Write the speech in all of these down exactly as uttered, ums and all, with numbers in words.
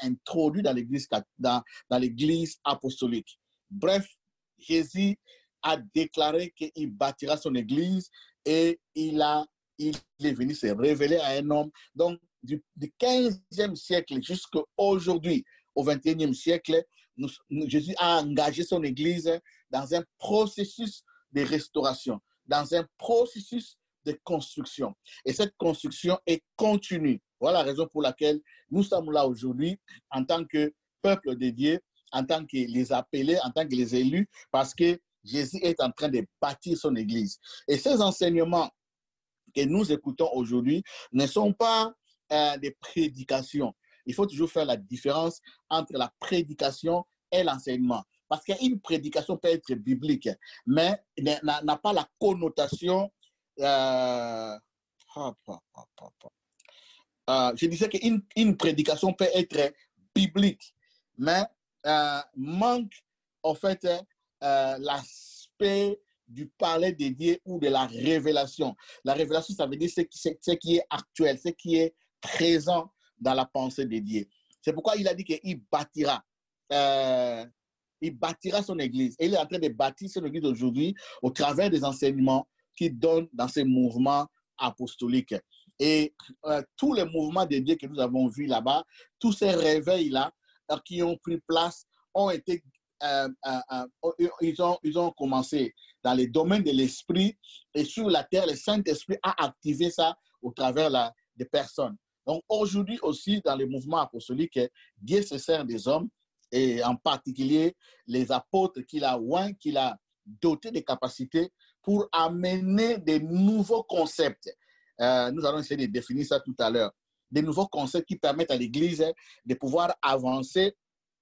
introduit dans l'église dans, dans l'église apostolique. Bref, Jésus a déclaré qu'il bâtira son église et il, a, il est venu se révéler à un homme. Donc, du, du quinzième siècle jusqu'à aujourd'hui, au vingt et unième siècle, nous, nous, Jésus a engagé son église dans un processus de restauration, dans un processus de construction. Et cette construction est continue. Voilà la raison pour laquelle nous sommes là aujourd'hui en tant que peuple de Dieu, en tant que les appelés, en tant que les élus, parce que Jésus est en train de bâtir son église. Et ces enseignements que nous écoutons aujourd'hui ne sont pas euh, des prédications. Il faut toujours faire la différence entre la prédication et l'enseignement. Parce qu'une prédication peut être biblique, mais n'a pas la connotation. Euh, euh, je disais qu'une une prédication peut être biblique, mais euh, manque en fait euh, l'aspect du parler de Dieu ou de la révélation. La révélation, ça veut dire ce qui, ce qui est actuel, ce qui est présent dans la pensée de Dieu. C'est pourquoi il a dit qu'il bâtira. Euh, il bâtira son église. Et il est en train de bâtir son église aujourd'hui au travers des enseignements qu'il donne dans ces mouvements apostoliques. Et euh, tous les mouvements de Dieu que nous avons vus là-bas, tous ces réveils-là euh, qui ont pris place, ont été, euh, euh, euh, ils, ont, ils ont commencé dans les domaines de l'esprit et sur la terre, le Saint-Esprit a activé ça au travers la, des personnes. Donc aujourd'hui aussi, dans les mouvements apostoliques, Dieu se sert des hommes et en particulier les apôtres qu'il a oints, qu'il a dotés de capacités pour amener des nouveaux concepts. Euh, nous allons essayer de définir ça tout à l'heure. Des nouveaux concepts qui permettent à l'Église de pouvoir avancer,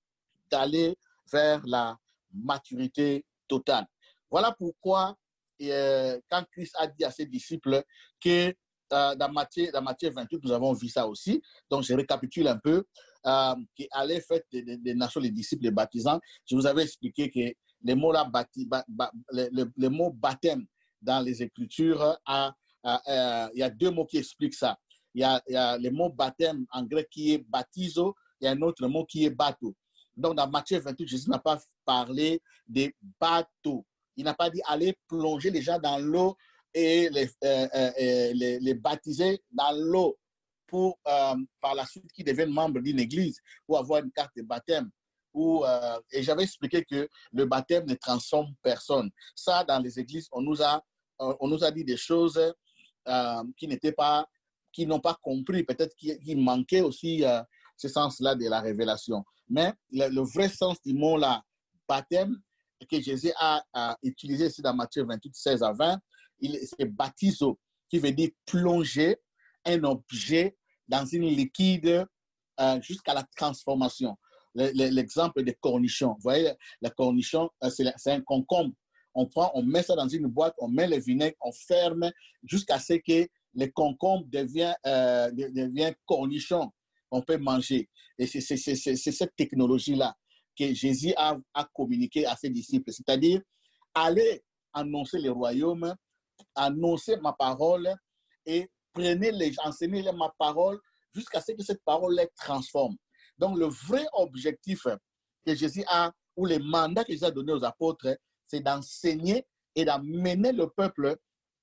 d'aller vers la maturité totale. Voilà pourquoi, euh, quand Christ a dit à ses disciples que euh, dans, Matthieu, dans Matthieu vingt-huit, nous avons vu ça aussi. Donc, je récapitule un peu. Euh, qui allait faire des, des, des nations, les disciples, les baptisants. Je vous avais expliqué que les mots là, bapti, ba, ba, le, le, le mot baptême dans les Écritures, a, a, a, il y a deux mots qui expliquent ça. Il y a, il y a le mot baptême en grec qui est baptizo, et un autre mot qui est bateau. Donc, dans Matthieu vingt-huit, Jésus n'a pas parlé des bateaux. Il n'a pas dit aller plonger les gens dans l'eau et les, euh, euh, les, les baptiser dans l'eau pour, euh, par la suite, qu'ils deviennent membres d'une église ou avoir une carte de baptême. Ou, euh, et j'avais expliqué que le baptême ne transforme personne. Ça, dans les églises, on nous a, euh, on nous a dit des choses euh, qui n'étaient pas, qui n'ont pas compris. Peut-être qu'il, qu'il manquait aussi euh, ce sens-là de la révélation. Mais le, le vrai sens du mot-là, baptême, que Jésus a, a utilisé ici dans Matthieu vingt-huit, seize à vingt, il, c'est baptizo, qui veut dire plonger un objet dans une liquide euh, jusqu'à la transformation. Le, le, l'exemple des cornichons. Vous voyez, le cornichon, euh, c'est, c'est un concombre. On prend, on met ça dans une boîte, on met le vinaigre, on ferme jusqu'à ce que le concombre devient, euh, devient cornichon. On peut manger. Et c'est, c'est, c'est, c'est cette technologie-là que Jésus a, a communiqué à ses disciples. C'est-à-dire, allez annoncer le royaume, annoncer ma parole et prenez les, enseignez ma parole jusqu'à ce que cette parole les transforme. Donc, le vrai objectif que Jésus a, ou les mandats que Jésus a donné aux apôtres, c'est d'enseigner et d'amener le peuple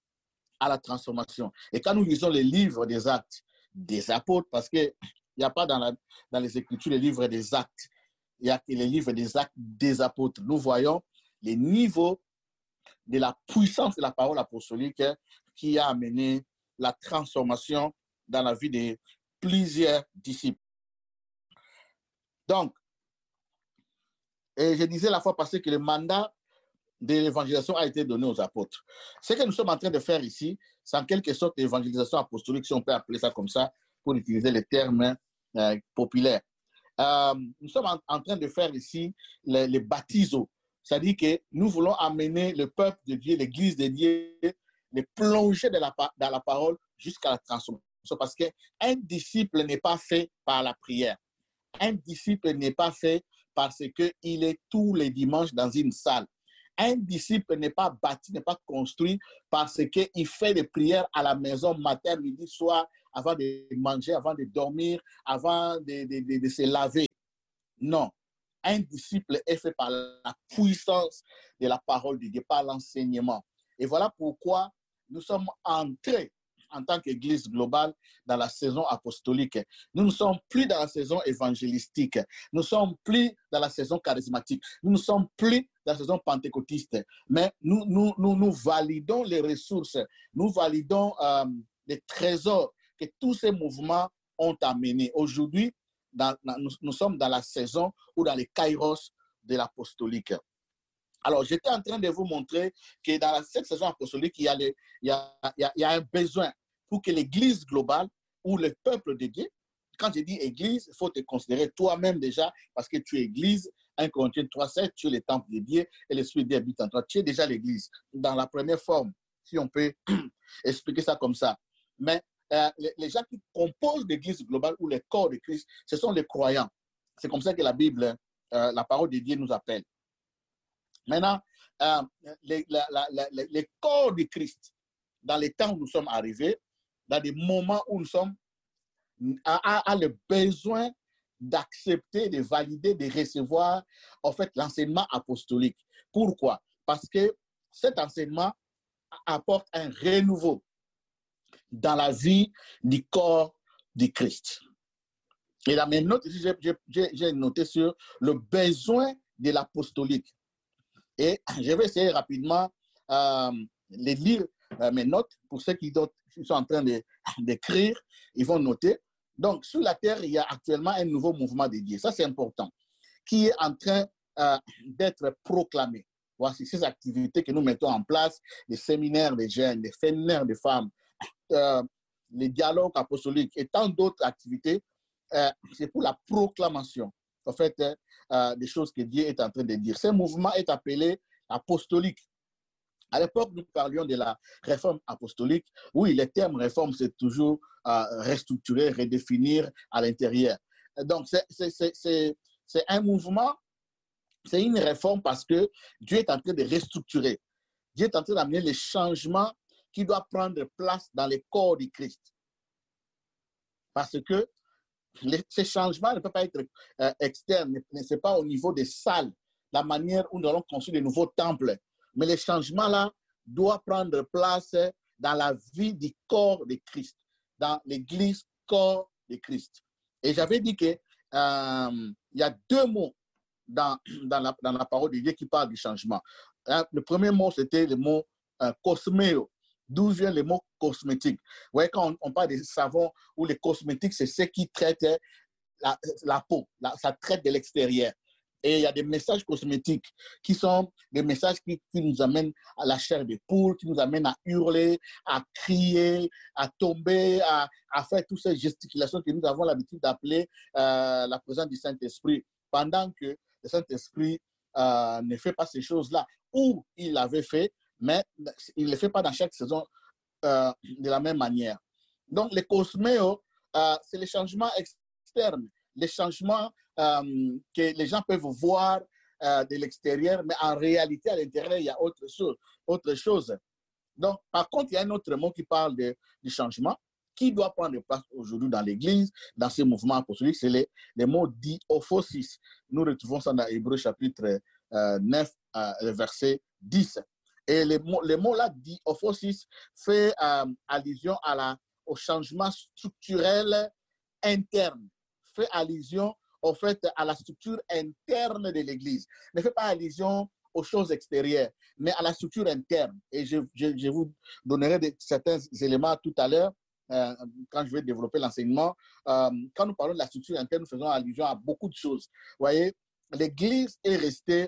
à la transformation. Et quand nous lisons les livres des actes des apôtres, parce qu'il n'y a pas dans, la, dans les Écritures les livres des actes, il y a les livres des actes des apôtres. Nous voyons les niveaux de la puissance de la parole apostolique qui a amené la transformation dans la vie de plusieurs disciples. Donc, et je disais la fois passée que le mandat de l'évangélisation a été donné aux apôtres. Ce que nous sommes en train de faire ici, c'est en quelque sorte l'évangélisation apostolique, si on peut appeler ça comme ça, pour utiliser les termes euh, populaires. Euh, nous sommes en, en train de faire ici les, les baptisos. C'est-à-dire que nous voulons amener le peuple de Dieu, l'Église de Dieu, les plonger dans la, dans la parole jusqu'à la transformation. Parce qu'un disciple n'est pas fait par la prière. Un disciple n'est pas fait parce qu'il est tous les dimanches dans une salle. Un disciple n'est pas bâti, n'est pas construit parce qu'il fait des prières à la maison matin, midi, soir, avant de manger, avant de dormir, avant de, de, de, de se laver. Non. Un disciple est fait par la puissance de la parole de Dieu, par l'enseignement. Et voilà pourquoi nous sommes entrés en tant qu'Église globale dans la saison apostolique. Nous ne sommes plus dans la saison évangélistique. Nous ne sommes plus dans la saison charismatique. Nous ne sommes plus dans la saison pentecôtiste. Mais nous, nous, nous, nous validons les ressources. Nous validons euh, les trésors que tous ces mouvements ont amenés. Aujourd'hui, dans, dans, nous, nous sommes dans la saison ou dans les kairos de l'apostolique. Alors, j'étais en train de vous montrer que dans la, cette saison apostolique, il y a, les, il y a, il y a, il y a un besoin pour que l'Église globale ou le peuple de Dieu, quand je dis Église, il faut te considérer toi-même déjà, parce que tu es Église. un Corinthiens trois sept, tu es le temple de Dieu et l'Esprit de Dieu habite en toi. Tu es déjà l'Église, dans la première forme, si on peut expliquer ça comme ça. Mais euh, les, les gens qui composent l'Église globale ou le corps de Christ, ce sont les croyants. C'est comme ça que la Bible, euh, la parole de Dieu nous appelle. Maintenant, euh, les, la, la, la, les corps de Christ, dans les temps où nous sommes arrivés, dans des moments où nous sommes, a, a, a le besoin d'accepter, de valider, de recevoir en fait l'enseignement apostolique. Pourquoi? Parce que cet enseignement apporte un renouveau dans la vie du corps du Christ. Et dans mes notes, j'ai noté sur le besoin de l'apostolique. Et je vais essayer rapidement euh, de lire euh, mes notes. Pour ceux qui, qui sont en train d'écrire, ils vont noter. Donc, sur la terre, il y a actuellement un nouveau mouvement de Dieu. Ça, c'est important. Qui est en train euh, d'être proclamé. Voici ces activités que nous mettons en place, les séminaires des jeunes, les séminaires des femmes, euh, les dialogues apostoliques et tant d'autres activités. Euh, c'est pour la proclamation, en fait, euh, des choses que Dieu est en train de dire. Ce mouvement est appelé apostolique. À l'époque, nous parlions de la réforme apostolique. Oui, le terme réforme, c'est toujours euh, restructurer, redéfinir à l'intérieur. Donc, c'est un mouvement, c'est une réforme parce que Dieu est en train de restructurer. Dieu est en train d'amener les changements qui doivent prendre place dans les corps du Christ. Parce que les, ces changements ne peuvent pas être euh, externes, ce n'est pas au niveau des salles, la manière où nous allons construire de nouveaux temples. Mais les changements-là doivent prendre place dans la vie du corps de Christ, dans l'église corps de Christ. Et j'avais dit qu'il euh, y a deux mots dans, dans, la, dans la parole de Dieu qui parlent du changement. Le premier mot, c'était le mot euh, cosméo. D'où vient le mot cosmétique? Vous voyez, quand on, on parle des savons ou les cosmétiques, c'est ce qui traite la, la peau, la, ça traite de l'extérieur. Et il y a des messages cosmétiques qui sont des messages qui, qui nous amènent à la chair de poule, qui nous amènent à hurler, à crier, à tomber, à, à faire toutes ces gesticulations que nous avons l'habitude d'appeler euh, la présence du Saint-Esprit, pendant que le Saint-Esprit euh, ne fait pas ces choses-là. Ou il l'avait fait, mais il ne le fait pas dans chaque saison euh, de la même manière. Donc, les cosméos, euh, c'est les changements externes, les changements euh, que les gens peuvent voir euh, de l'extérieur, mais en réalité, à l'intérieur, il y a autre chose, autre chose. Donc, par contre, il y a un autre mot qui parle de, du changement, qui doit prendre place aujourd'hui dans l'Église, dans ce mouvement apostolique, c'est les, les mots diophosis. Nous retrouvons ça dans Hébreux chapitre euh, neuf, euh, verset dix. Et les mots, les mots là, diophosis, fait euh, allusion à la, au changement structurel interne, fait allusion au fait à la structure interne de l'Église. Ne fait pas allusion aux choses extérieures, mais à la structure interne. Et je, je, je vous donnerai de, certains éléments tout à l'heure euh, quand je vais développer l'enseignement. Euh, quand nous parlons de la structure interne, nous faisons allusion à beaucoup de choses. Vous voyez, l'Église est restée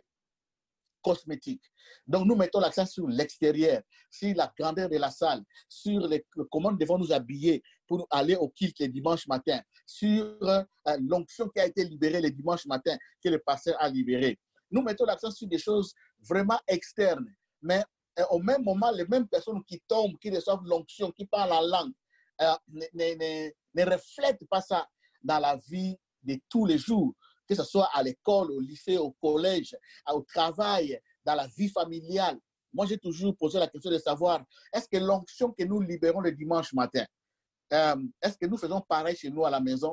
cosmétique. Donc, nous mettons l'accent sur l'extérieur, sur la grandeur de la salle, sur les, comment nous devons nous habiller pour aller au culte le dimanche matin, sur euh, l'onction qui a été libérée le dimanche matin, que le pasteur a libéré. Nous mettons l'accent sur des choses vraiment externes, mais euh, au même moment, les mêmes personnes qui tombent, qui reçoivent l'onction, qui parlent la langue, euh, ne, ne, ne, ne reflètent pas ça dans la vie de tous les jours, que ce soit à l'école, au lycée, au collège, au travail, dans la vie familiale. Moi, j'ai toujours posé la question de savoir, est-ce que l'onction que nous libérons le dimanche matin, euh, est-ce que nous faisons pareil chez nous à la maison?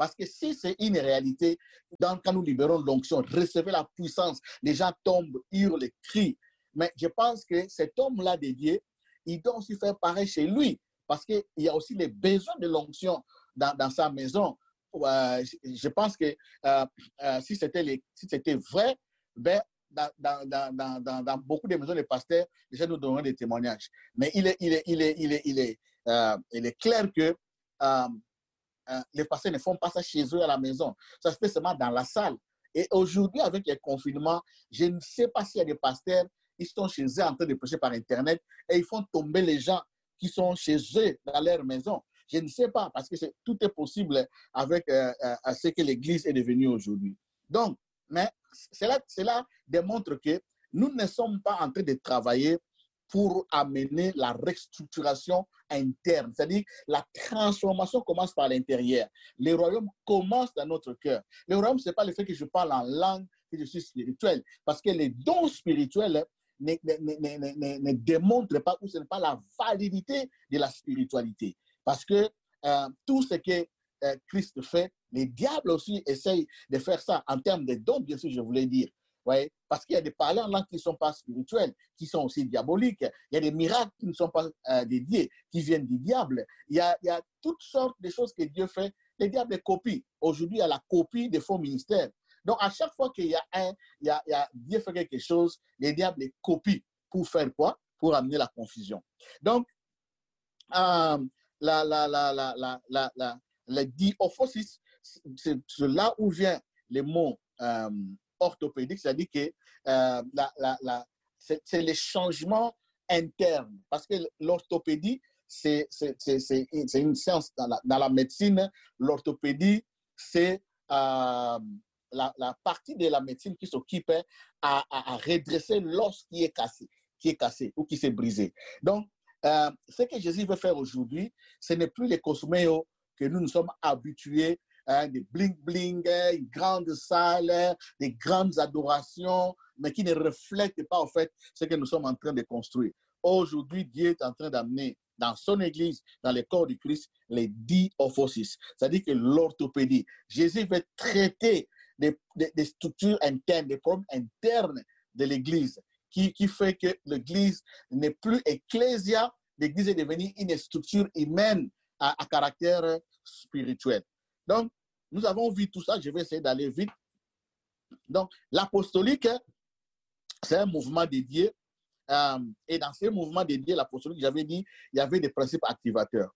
Parce que si c'est une réalité, dans, quand nous libérons l'onction, recevez la puissance, les gens tombent, hurlent, crient. Mais je pense que cet homme-là dédié, il doit aussi faire pareil chez lui. Parce qu'il y a aussi les besoins de l'onction dans, dans sa maison. Euh, je pense que euh, euh, si c'était si c'était vrai, ben, dans, dans, dans, dans, dans beaucoup de maisons de pasteurs, les gens nous donneront des témoignages. Mais il est, il est, il est, il est, il est, euh, il est clair que euh, euh, les pasteurs ne font pas ça chez eux à la maison. Ça se fait seulement dans la salle. Et aujourd'hui, avec les confinements, je ne sais pas s'il y a des pasteurs, ils sont chez eux en train de prêcher par Internet et ils font tomber les gens qui sont chez eux dans leur maison. Je ne sais pas, parce que est, tout est possible avec euh, euh, ce que l'Église est devenue aujourd'hui. Donc, mais cela, cela démontre que nous ne sommes pas en train de travailler pour amener la restructuration interne. C'est-à-dire la transformation commence par l'intérieur. Le royaume commence dans notre cœur. Le royaume, ce n'est pas le fait que je parle en langue, que je suis spirituel. Parce que les dons spirituels ne, ne, ne, ne, ne, ne démontrent pas, ou ce n'est pas la validité de la spiritualité. Parce que euh, tout ce que euh, Christ fait, les diables aussi essayent de faire ça en termes de dons, bien sûr, je voulais dire. Ouais, parce qu'il y a des parlants en langue qui ne sont pas spirituels, qui sont aussi diaboliques. Il y a des miracles qui ne sont pas euh, dédiés, qui viennent du diable. Il y, a, il y a toutes sortes de choses que Dieu fait. Les diables copient. Aujourd'hui, il y a la copie des faux ministères. Donc, à chaque fois qu'il y a un, il y a, il y a Dieu fait quelque chose, les diables copient. Pour faire quoi? Pour amener la confusion. Donc, euh, la, la, la, la, la, la, la, la diophosis, c'est là où vient le mot euh, orthopédique, c'est-à-dire que euh, la, la, la, c'est les changements internes. Parce que l'orthopédie, c'est une science dans la, dans la médecine. L'orthopédie, c'est euh, la, la partie de la médecine qui s'occupe à, à, à redresser l'os qui est cassé, qui est cassé ou qui s'est brisé. Donc, euh, ce que Jésus veut faire aujourd'hui, ce n'est plus les cosméos que nous nous sommes habitués, hein, des bling-bling, une grande salle, des grandes adorations, mais qui ne reflètent pas en fait ce que nous sommes en train de construire. Aujourd'hui, Dieu est en train d'amener dans son église, dans le corps du Christ, les diophosis, c'est-à-dire que l'orthopédie. Jésus veut traiter des, des, des structures internes, des problèmes internes de l'église, qui, qui fait que l'église n'est plus ecclésia, l'église est devenue une structure humaine à, à caractère spirituel. Donc, nous avons vu tout ça, je vais essayer d'aller vite. Donc, l'apostolique, c'est un mouvement dédié. Euh, et dans ces mouvements dédiés, l'apostolique, j'avais dit, il y avait des principes activateurs.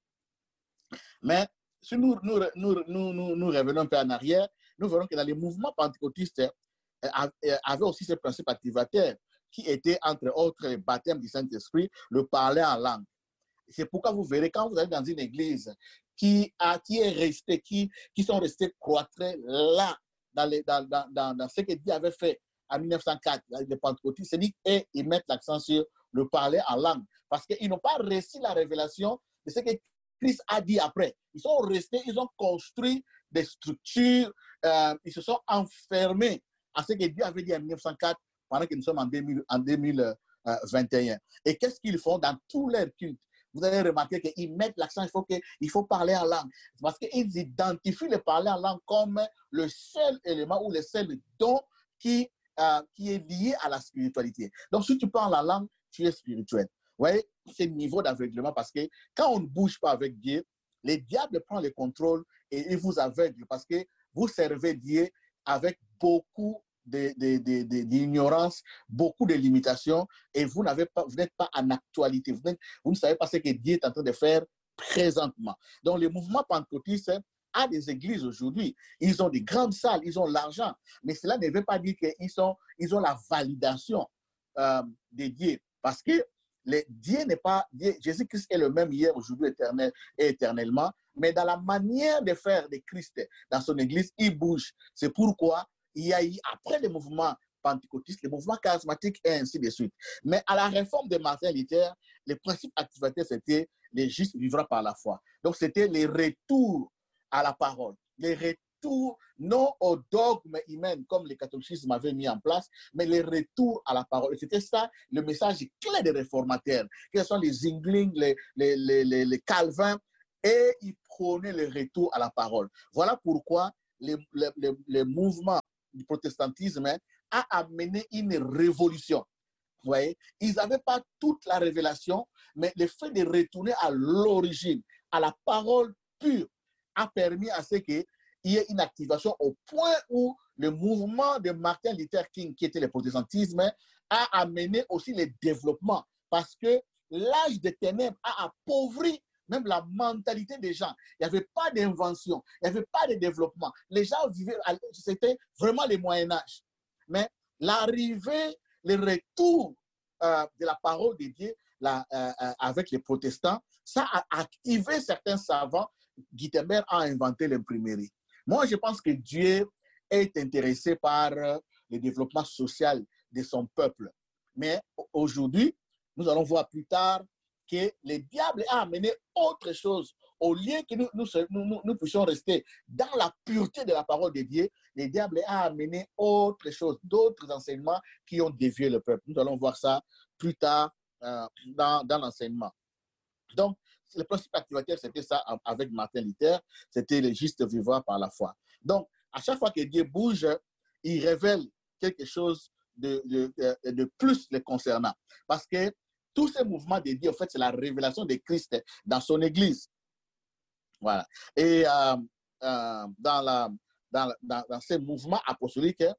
Mais si nous, nous, nous, nous, nous, nous revenons un peu en arrière, nous verrons que dans les mouvements pentecôtistes, euh, avait aussi ces principes activateurs qui étaient, entre autres, le baptême du Saint-Esprit, le parler en langue. C'est pourquoi vous verrez, quand vous allez dans une église qui, a, qui est restée, qui, qui sont restés cloîtrés là, dans, les, dans, dans, dans, dans ce que Dieu avait fait en mille neuf cent quatre, les pentecôtistes, c'est dit, et ils mettent l'accent sur le parler en langue. Parce qu'ils n'ont pas reçu la révélation de ce que Christ a dit après. Ils sont restés, ils ont construit des structures, euh, ils se sont enfermés à ce que Dieu avait dit en mille neuf cent quatre, pendant que nous sommes en, deux mille, en deux mille vingt et un. Et qu'est-ce qu'ils font dans tous leurs cultes? Vous allez remarquer qu'ils mettent l'accent, il faut, que, il faut parler en langue. Parce qu'ils identifient le parler en langue comme le seul élément ou le seul don qui, euh, qui est lié à la spiritualité. Donc, si tu parles en langue, tu es spirituel. Vous voyez, c'est le niveau d'aveuglement parce que quand on ne bouge pas avec Dieu, les diables prennent le contrôle et ils vous aveuglent parce que vous servez Dieu avec beaucoup d'ignorance, beaucoup de limitations et vous n'avez pas, vous n'êtes pas en actualité, vous, vous ne savez pas ce que Dieu est en train de faire présentement. Donc le mouvement pentecôtiste a des églises aujourd'hui, ils ont des grandes salles, ils ont l'argent, mais cela ne veut pas dire qu'ils sont, ils ont la validation euh, de Dieu, parce que le, Dieu n'est pas, Dieu, Jésus-Christ est le même hier, aujourd'hui, éternel et éternellement, mais dans la manière de faire de Christ dans son église, il bouge. C'est pourquoi il y a eu, après le mouvement pentecôtiste, le mouvement charismatique et ainsi de suite. Mais à la réforme de Martin Luther, les principes activateurs, c'était les justes vivront par la foi. Donc, c'était les retours à la parole, les retours non au dogme humain comme le catholicisme avait mis en place, mais les retours à la parole. Et c'était ça le message clé des réformateurs, que ce soit les Zwingli, les, les, les, les, les Calvins et ils prônaient le retour à la parole. Voilà pourquoi les, les, les, les mouvements du protestantisme hein, a amené une révolution. Vous voyez, ils n'avaient pas toute la révélation, mais le fait de retourner à l'origine, à la parole pure, a permis à ce qu'il y ait une activation au point où le mouvement de Martin Luther King, qui était le protestantisme, a amené aussi le développement. Parce que l'âge des ténèbres a appauvri même la mentalité des gens. Il n'y avait pas d'invention, il n'y avait pas de développement. Les gens vivaient, c'était vraiment le Moyen-Âge. Mais l'arrivée, le retour euh, de la parole de Dieu la, euh, euh, avec les protestants, ça a activé certains savants. Gutenberg a inventé l'imprimerie. Moi, je pense que Dieu est intéressé par euh, le développement social de son peuple. Mais aujourd'hui, nous allons voir plus tard que le diable a amené autre chose. Au lieu que nous, nous, nous, nous puissions rester dans la pureté de la parole de Dieu, le diable a amené autre chose, d'autres enseignements qui ont dévié le peuple. Nous allons voir ça plus tard euh, dans, dans l'enseignement. Donc, le principe activateur, c'était ça avec Martin Luther, c'était le juste vivre par la foi. Donc, à chaque fois que Dieu bouge, il révèle quelque chose de, de, de, de plus le concernant. Parce que tous ces mouvements de Dieu, en fait, c'est la révélation de Christ dans son Église. Voilà. Et euh, euh, dans, la, dans, dans, dans ces mouvements apostoliques, euh,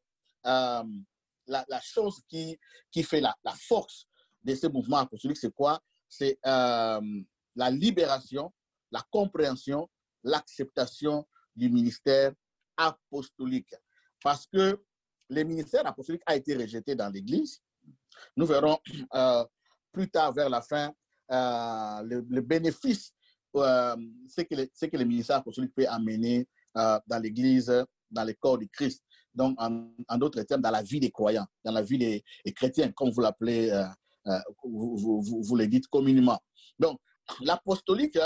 la, la chose qui, qui fait la, la force de ces mouvements apostoliques, c'est quoi? C'est euh, la libération, la compréhension, l'acceptation du ministère apostolique. Parce que le ministère apostolique a été rejeté dans l'Église. Nous verrons euh, plus tard, vers la fin, euh, le, le bénéfice, euh, ce que le, ce que le ministère apostolique peut amener euh, dans l'Église, dans le corps du Christ. Donc, en, en d'autres termes, dans la vie des croyants, dans la vie des, des chrétiens, comme vous l'appelez, euh, euh, vous, vous, vous, vous le dites communément. Donc, l'apostolique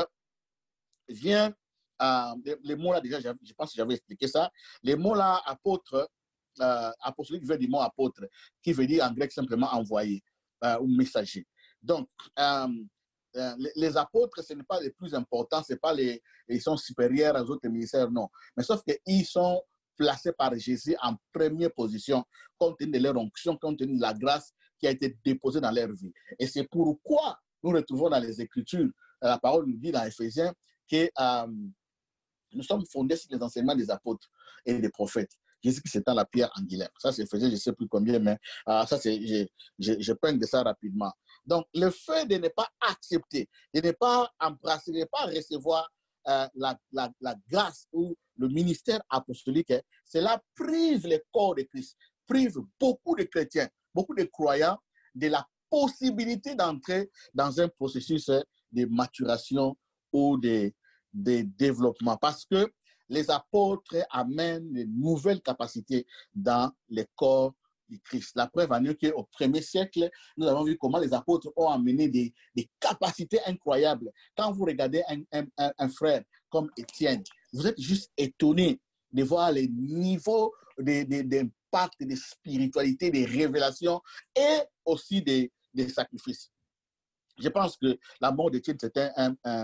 vient, euh, les, les mots là, déjà, je pense que j'avais expliqué ça, les mots là, apôtre, euh, apostolique vient du mot apôtre, qui veut dire en grec simplement envoyé euh, ou messager. Donc, euh, euh, les, les apôtres, ce n'est pas les plus importants, ce n'est pas les, ils sont supérieurs aux autres ministères, non. Mais sauf qu'ils sont placés par Jésus en première position, compte tenu de leur onction, compte tenu de la grâce qui a été déposée dans leur vie. Et c'est pourquoi nous retrouvons dans les Écritures, la parole nous dit dans Éphésiens que euh, nous sommes fondés sur les enseignements des apôtres et des prophètes. Jésus-Christ étant la pierre angulaire. Ça, c'est Éphésiens, je ne sais plus combien, mais euh, ça, c'est, je, je, je peins de ça rapidement. Donc, le fait de ne pas accepter, de ne pas embrasser, de ne pas recevoir euh, la, la, la grâce ou le ministère apostolique, cela prive le corps de Christ, prive beaucoup de chrétiens, beaucoup de croyants de la possibilité d'entrer dans un processus de maturation ou de, de développement. Parce que les apôtres amènent de nouvelles capacités dans le corps du Christ. La preuve en est qu'au premier siècle, nous avons vu comment les apôtres ont amené des, des capacités incroyables. Quand vous regardez un, un, un frère comme Étienne, vous êtes juste étonné de voir les niveaux d'impact, de, de, de spiritualité, de révélation et aussi des, des sacrifices. Je pense que la mort d'Étienne, c'était un, un,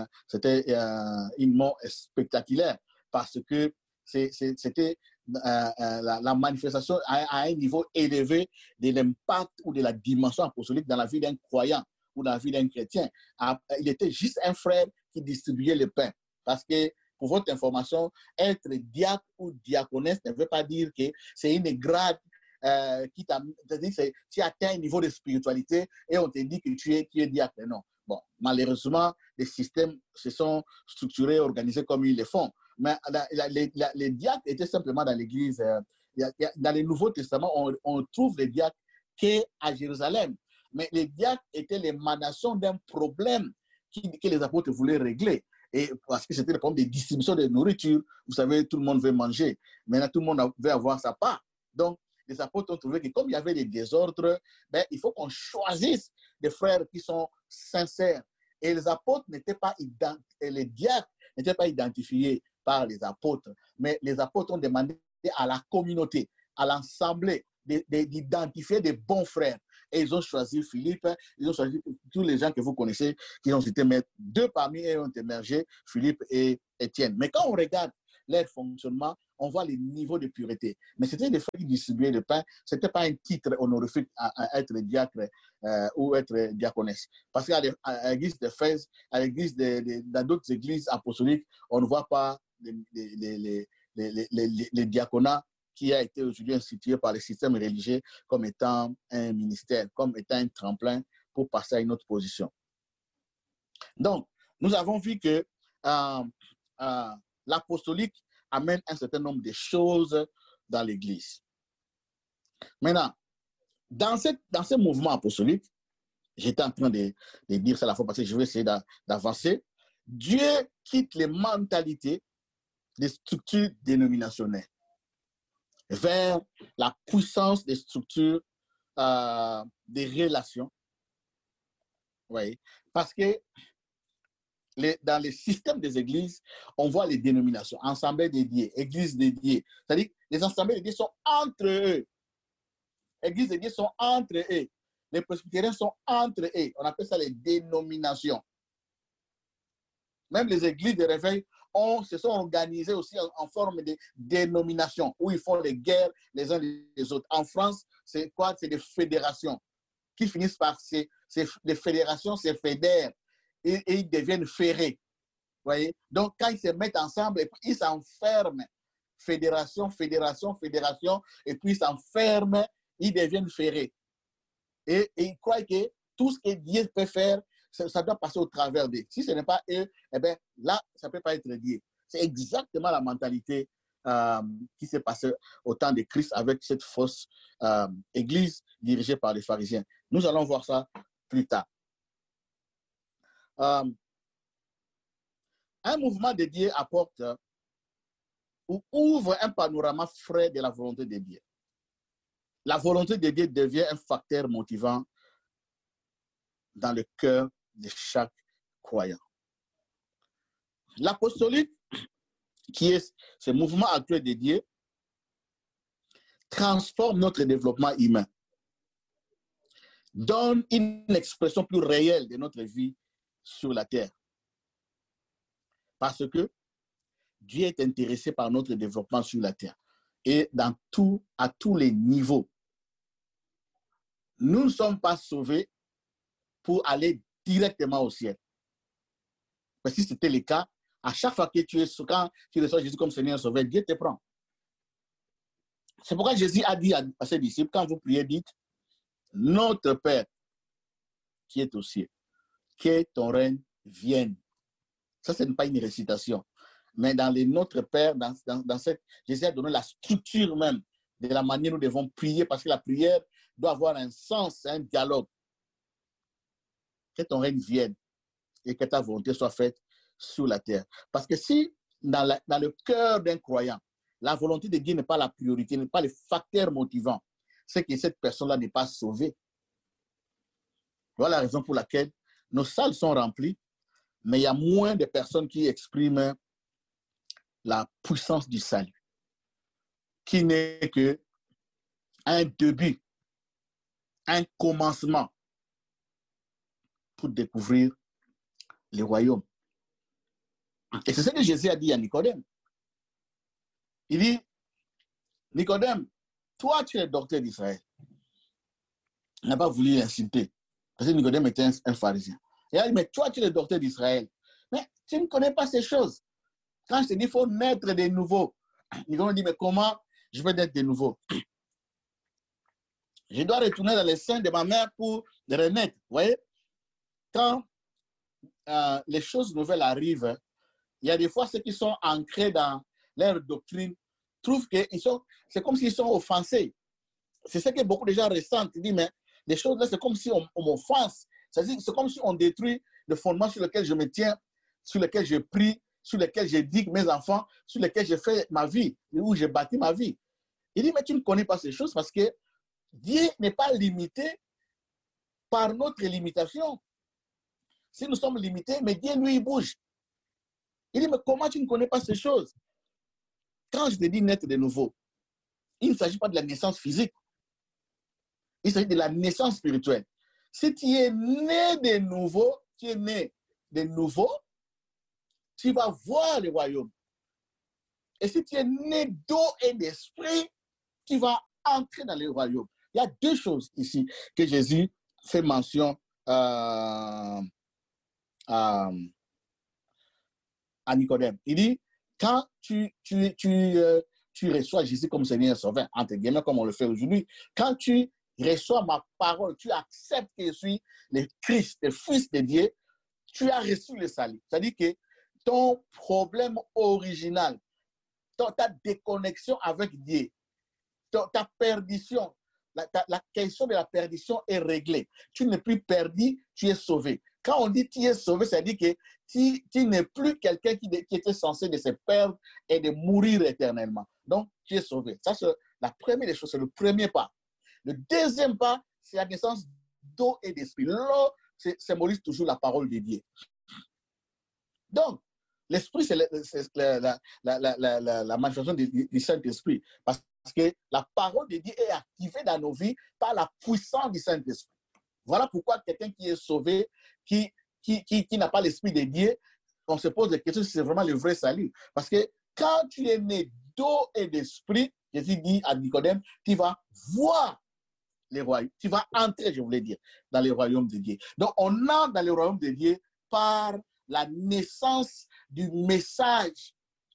un, une mort spectaculaire parce que c'était euh, euh, la, la manifestation à, à un niveau élevé de l'impact ou de la dimension apostolique dans la vie d'un croyant ou dans la vie d'un chrétien. Il était juste un frère qui distribuait le pain. Parce que, pour votre information, être diacre ou diaconesse ne veut pas dire que c'est une grade euh, qui t'a dit que tu atteins un niveau de spiritualité et on te dit que tu es, tu es diacre. Non. Bon, malheureusement, les systèmes se sont structurés, organisés comme ils le font. Mais la, la, la, la, les diacres étaient simplement dans l'église. Euh, dans le Nouveau Testament, on, on trouve les diacres qu'à Jérusalem. Mais les diacres étaient l'émanation d'un problème qui, que les apôtres voulaient régler. Et parce que c'était le problème de distribution de nourriture. Vous savez, tout le monde veut manger. Maintenant, tout le monde veut avoir sa part. Donc, les apôtres ont trouvé que comme il y avait des désordres, ben, il faut qu'on choisisse des frères qui sont sincères. Et les apôtres n'étaient pas identifiés, les diacres n'étaient pas identifiés par les apôtres, mais les apôtres ont demandé à la communauté, à l'assemblée, d'identifier des bons frères, et ils ont choisi Philippe, ils ont choisi tous les gens que vous connaissez qui ont été maîtres. Deux parmi eux ont émergé, Philippe et Étienne. Mais quand on regarde leur fonctionnement, on voit les niveaux de pureté. Mais c'était des frères qui distribuaient le pain, ce n'était pas un titre honorifique à, à être diacre euh, ou être diaconesse. Parce qu'à l'église d'Éphèse, à l'église de, de, dans d'autres églises apostoliques, on ne voit pas les, les, les, les, les, les, les diaconats qui a été aujourd'hui institué par le système religieux comme étant un ministère, comme étant un tremplin pour passer à une autre position. Donc, nous avons vu que euh, euh, l'apostolique amène un certain nombre de choses dans l'Église. Maintenant, dans, cette, dans ce mouvement apostolique, j'étais en train de, de dire ça la fois passée, je vais essayer d'avancer. Dieu quitte les mentalités des structures dénominationnelles vers la puissance des structures euh, des relations. Oui, parce que les, dans les systèmes des églises, on voit les dénominations, assemblées dédiées, églises dédiées. C'est-à-dire que les assemblées dédiées sont entre eux. Églises dédiées sont entre eux. Les presbytériens sont entre eux. On appelle ça les dénominations. Même les églises de réveil ont, se sont organisées aussi en, en forme de dénominations où ils font des guerres les uns les autres. En France, c'est quoi? C'est des fédérations qui finissent par ces, ces les fédérations se fédèrent et, et ils deviennent ferrés. Voyez? Donc, quand ils se mettent ensemble, et puis ils s'enferment. Fédération, fédération, fédération, et puis ils s'enferment, ils deviennent ferrés. Et, et ils croient que tout ce que Dieu peut faire, ça, ça doit passer au travers d'eux. Si ce n'est pas eux, eh bien, là, ça ne peut pas être Dieu. C'est exactement la mentalité euh, qui s'est passée au temps de Christ avec cette fausse euh, église dirigée par les pharisiens. Nous allons voir ça plus tard. Euh, un mouvement de Dieu apporte ou ouvre un panorama frais de la volonté de Dieu. La volonté de Dieu devient un facteur motivant dans le cœur de chaque croyant. L'apostolique, qui est ce mouvement actuel de Dieu, transforme notre développement humain, donne une expression plus réelle de notre vie sur la terre. Parce que Dieu est intéressé par notre développement sur la terre et dans tout, à tous les niveaux. Nous ne sommes pas sauvés pour aller directement au ciel. Parce que si c'était le cas, à chaque fois que tu es quand tu reçois Jésus comme Seigneur et Sauveur, Dieu te prend. C'est pourquoi Jésus a dit à ses disciples, quand vous priez, dites, notre Père qui est au ciel, que ton règne vienne. Ça, ce n'est pas une récitation. Mais dans les Notre Père, dans, dans, dans cette, Jésus a donné la structure même de la manière dont nous devons prier, parce que la prière doit avoir un sens, un dialogue. Que ton règne vienne et que ta volonté soit faite sur la terre. Parce que si dans, la, dans le cœur d'un croyant, la volonté de Dieu n'est pas la priorité, n'est pas le facteur motivant, c'est que cette personne-là n'est pas sauvée. Voilà la raison pour laquelle nos salles sont remplies, mais il y a moins de personnes qui expriment la puissance du salut, qui n'est que un début, un commencement pour découvrir le royaume. Et c'est ce que Jésus a dit à Nicodème. Il dit, Nicodème, toi tu es le docteur d'Israël. Il n'a pas voulu l'insulter, parce que Nicodème était un, un pharisien. Et il a dit, mais toi tu es le docteur d'Israël. Mais tu ne connais pas ces choses. Quand je te dis qu'il faut naître de nouveau, Nicodème dit, mais comment je vais naître de nouveau? Je dois retourner dans les seins de ma mère pour renaître. Vous voyez? Quand euh, les choses nouvelles arrivent, il y a des fois ceux qui sont ancrés dans leur doctrine trouvent que c'est comme s'ils sont offensés. C'est ce que beaucoup de gens ressentent. Ils disent, mais les choses là, c'est comme si on, on m'offense. C'est comme si on détruit le fondement sur lequel je me tiens, sur lequel je prie, sur lequel j'éduque mes enfants, sur lequel je fais ma vie, où j'ai bâti ma vie. Il dit, mais tu ne connais pas ces choses parce que Dieu n'est pas limité par notre limitation. Si nous sommes limités, mais Dieu, lui, il bouge. Il dit, mais comment tu ne connais pas ces choses? Quand je te dis naître de nouveau, il ne s'agit pas de la naissance physique. Il s'agit de la naissance spirituelle. Si tu es né de nouveau, tu es né de nouveau, tu vas voir le royaume. Et si tu es né d'eau et d'esprit, tu vas entrer dans le royaume. Il y a deux choses ici que Jésus fait mention euh, à, à Nicodème. Il dit, quand tu, tu, tu, euh, tu reçois Jésus comme Seigneur et Sauveur, entre guillemets, comme on le fait aujourd'hui, quand tu reçois ma parole, tu acceptes que je suis le Christ, le Fils de Dieu, tu as reçu le salut. C'est-à-dire que ton problème original, ton, ta déconnexion avec Dieu, ton, ta perdition, la, ta, la question de la perdition est réglée. Tu n'es plus perdu, tu es sauvé. Quand on dit tu es sauvé, ça dit que tu, tu n'es plus quelqu'un qui, qui était censé de se perdre et de mourir éternellement. Donc, tu es sauvé. Ça, c'est la première des choses, c'est le premier pas. Le deuxième pas, c'est la naissance d'eau et d'esprit. L'eau symbolise toujours la parole de Dieu. Donc, l'esprit, c'est la, la, la, la, la, la manifestation du, du Saint-Esprit. Parce que la parole de Dieu est activée dans nos vies par la puissance du Saint-Esprit. Voilà pourquoi quelqu'un qui est sauvé, qui, qui, qui, qui n'a pas l'esprit de Dieu, on se pose la question si c'est vraiment le vrai salut. Parce que quand tu es né d'eau et d'esprit, Jésus dit à Nicodème, tu vas voir les royaumes, tu vas entrer, je voulais dire, dans le royaume de Dieu. Donc, on entre dans le royaume de Dieu par la naissance du message.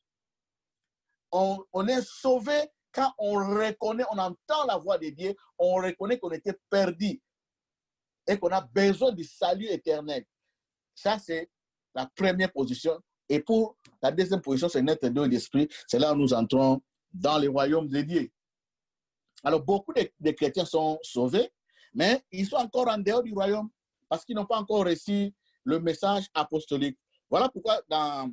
On, on est sauvé quand on reconnaît, on entend la voix de Dieu, on reconnaît qu'on était perdu et qu'on a besoin du salut éternel. Ça, c'est la première position. Et pour la deuxième position, c'est naître d'eau et d'esprit. C'est là où nous entrons dans le royaume de Dieu. Alors, beaucoup de, de chrétiens sont sauvés, mais ils sont encore en dehors du royaume parce qu'ils n'ont pas encore reçu le message apostolique. Voilà pourquoi dans,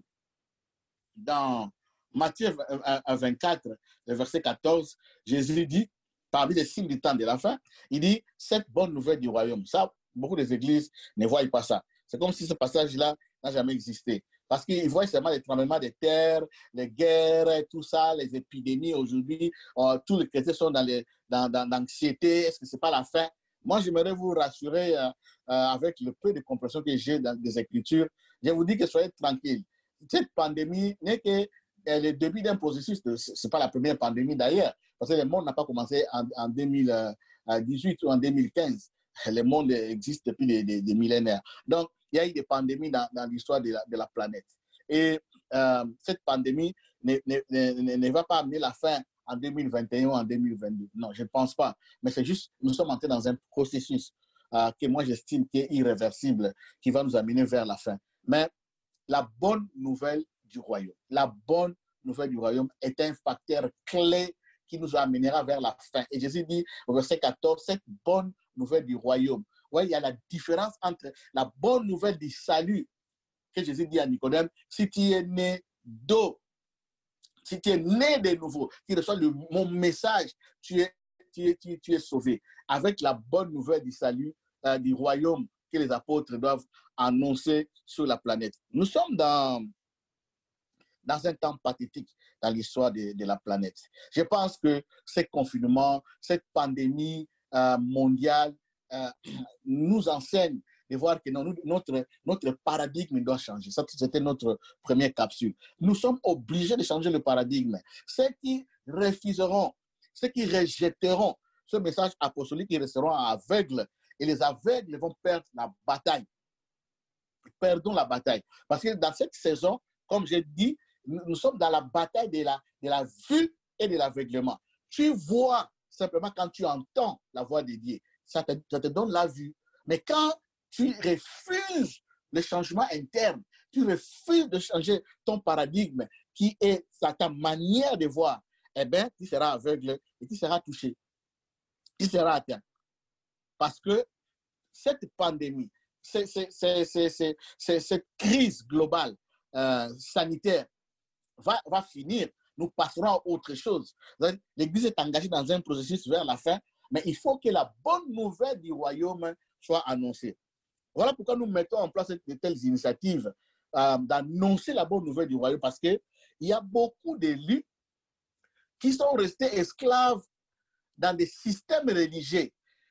dans Matthieu vingt-quatre, le verset quatorze, Jésus dit, parmi les signes du temps de la fin, il dit, cette bonne nouvelle du royaume. Ça, beaucoup des églises ne voient pas ça. C'est comme si ce passage-là n'a jamais existé. Parce qu'ils voient seulement les tremblements de terre, les guerres, tout ça, les épidémies aujourd'hui. Euh, tous les chrétiens sont dans l'anxiété. Dans, dans, dans Est-ce que ce n'est pas la fin? Moi, j'aimerais vous rassurer euh, euh, avec le peu de compréhension que j'ai dans les Écritures. Je vous dis que soyez tranquilles. Cette pandémie n'est que le début d'un processus. Ce n'est pas la première pandémie d'ailleurs. Parce que le monde n'a pas commencé en, en deux mille dix-huit ou en deux mille quinze. Le monde existe depuis des, des, des millénaires. Donc, il y a eu des pandémies dans, dans l'histoire de la, de la planète. Et euh, cette pandémie ne, ne, ne, ne va pas amener la fin en deux mille vingt et un ou en deux mille vingt-deux. Non, je ne pense pas. Mais c'est juste, nous sommes entrés dans un processus euh, que moi j'estime qui est irréversible, qui va nous amener vers la fin. Mais la bonne nouvelle du royaume, la bonne nouvelle du royaume est un facteur clé qui nous amènera vers la fin. Et Jésus dit au verset quatorze, cette bonne nouvelle du royaume. Ouais, il y a la différence entre la bonne nouvelle du salut que Jésus dit à Nicodème, si tu es né d'eau, si tu es né de nouveau, tu reçois le, mon message, tu es, tu, es, tu, tu es sauvé. Avec la bonne nouvelle du salut, euh, du royaume que les apôtres doivent annoncer sur la planète. Nous sommes dans, dans un temps pathétique dans l'histoire de, de la planète. Je pense que ce confinement, cette pandémie euh, mondiale euh, nous enseigne de voir que non, notre, notre paradigme doit changer. Ça, c'était notre première capsule. Nous sommes obligés de changer le paradigme. Ceux qui refuseront, ceux qui rejetteront ce message apostolique, ils resteront aveugles. Et les aveugles vont perdre la bataille. Perdons la bataille. Parce que dans cette saison, comme j'ai dit, nous, nous sommes dans la bataille de la, de la vue et de l'aveuglement. Tu vois simplement quand tu entends la voix de Dieu. Ça te, ça te donne la vue. Mais quand tu refuses le changement interne, tu refuses de changer ton paradigme qui est ta manière de voir, eh bien, tu seras aveugle et tu seras touché. Tu seras atteint. Parce que cette pandémie, c'est, c'est, c'est, c'est, c'est, c'est, cette crise globale euh, sanitaire va, va finir. Nous passerons à autre chose. L'Église est engagée dans un processus vers la fin, mais il faut que la bonne nouvelle du royaume soit annoncée. Voilà pourquoi nous mettons en place de telles initiatives euh, d'annoncer la bonne nouvelle du royaume, parce qu'il y a beaucoup d'élus qui sont restés esclaves dans des systèmes religieux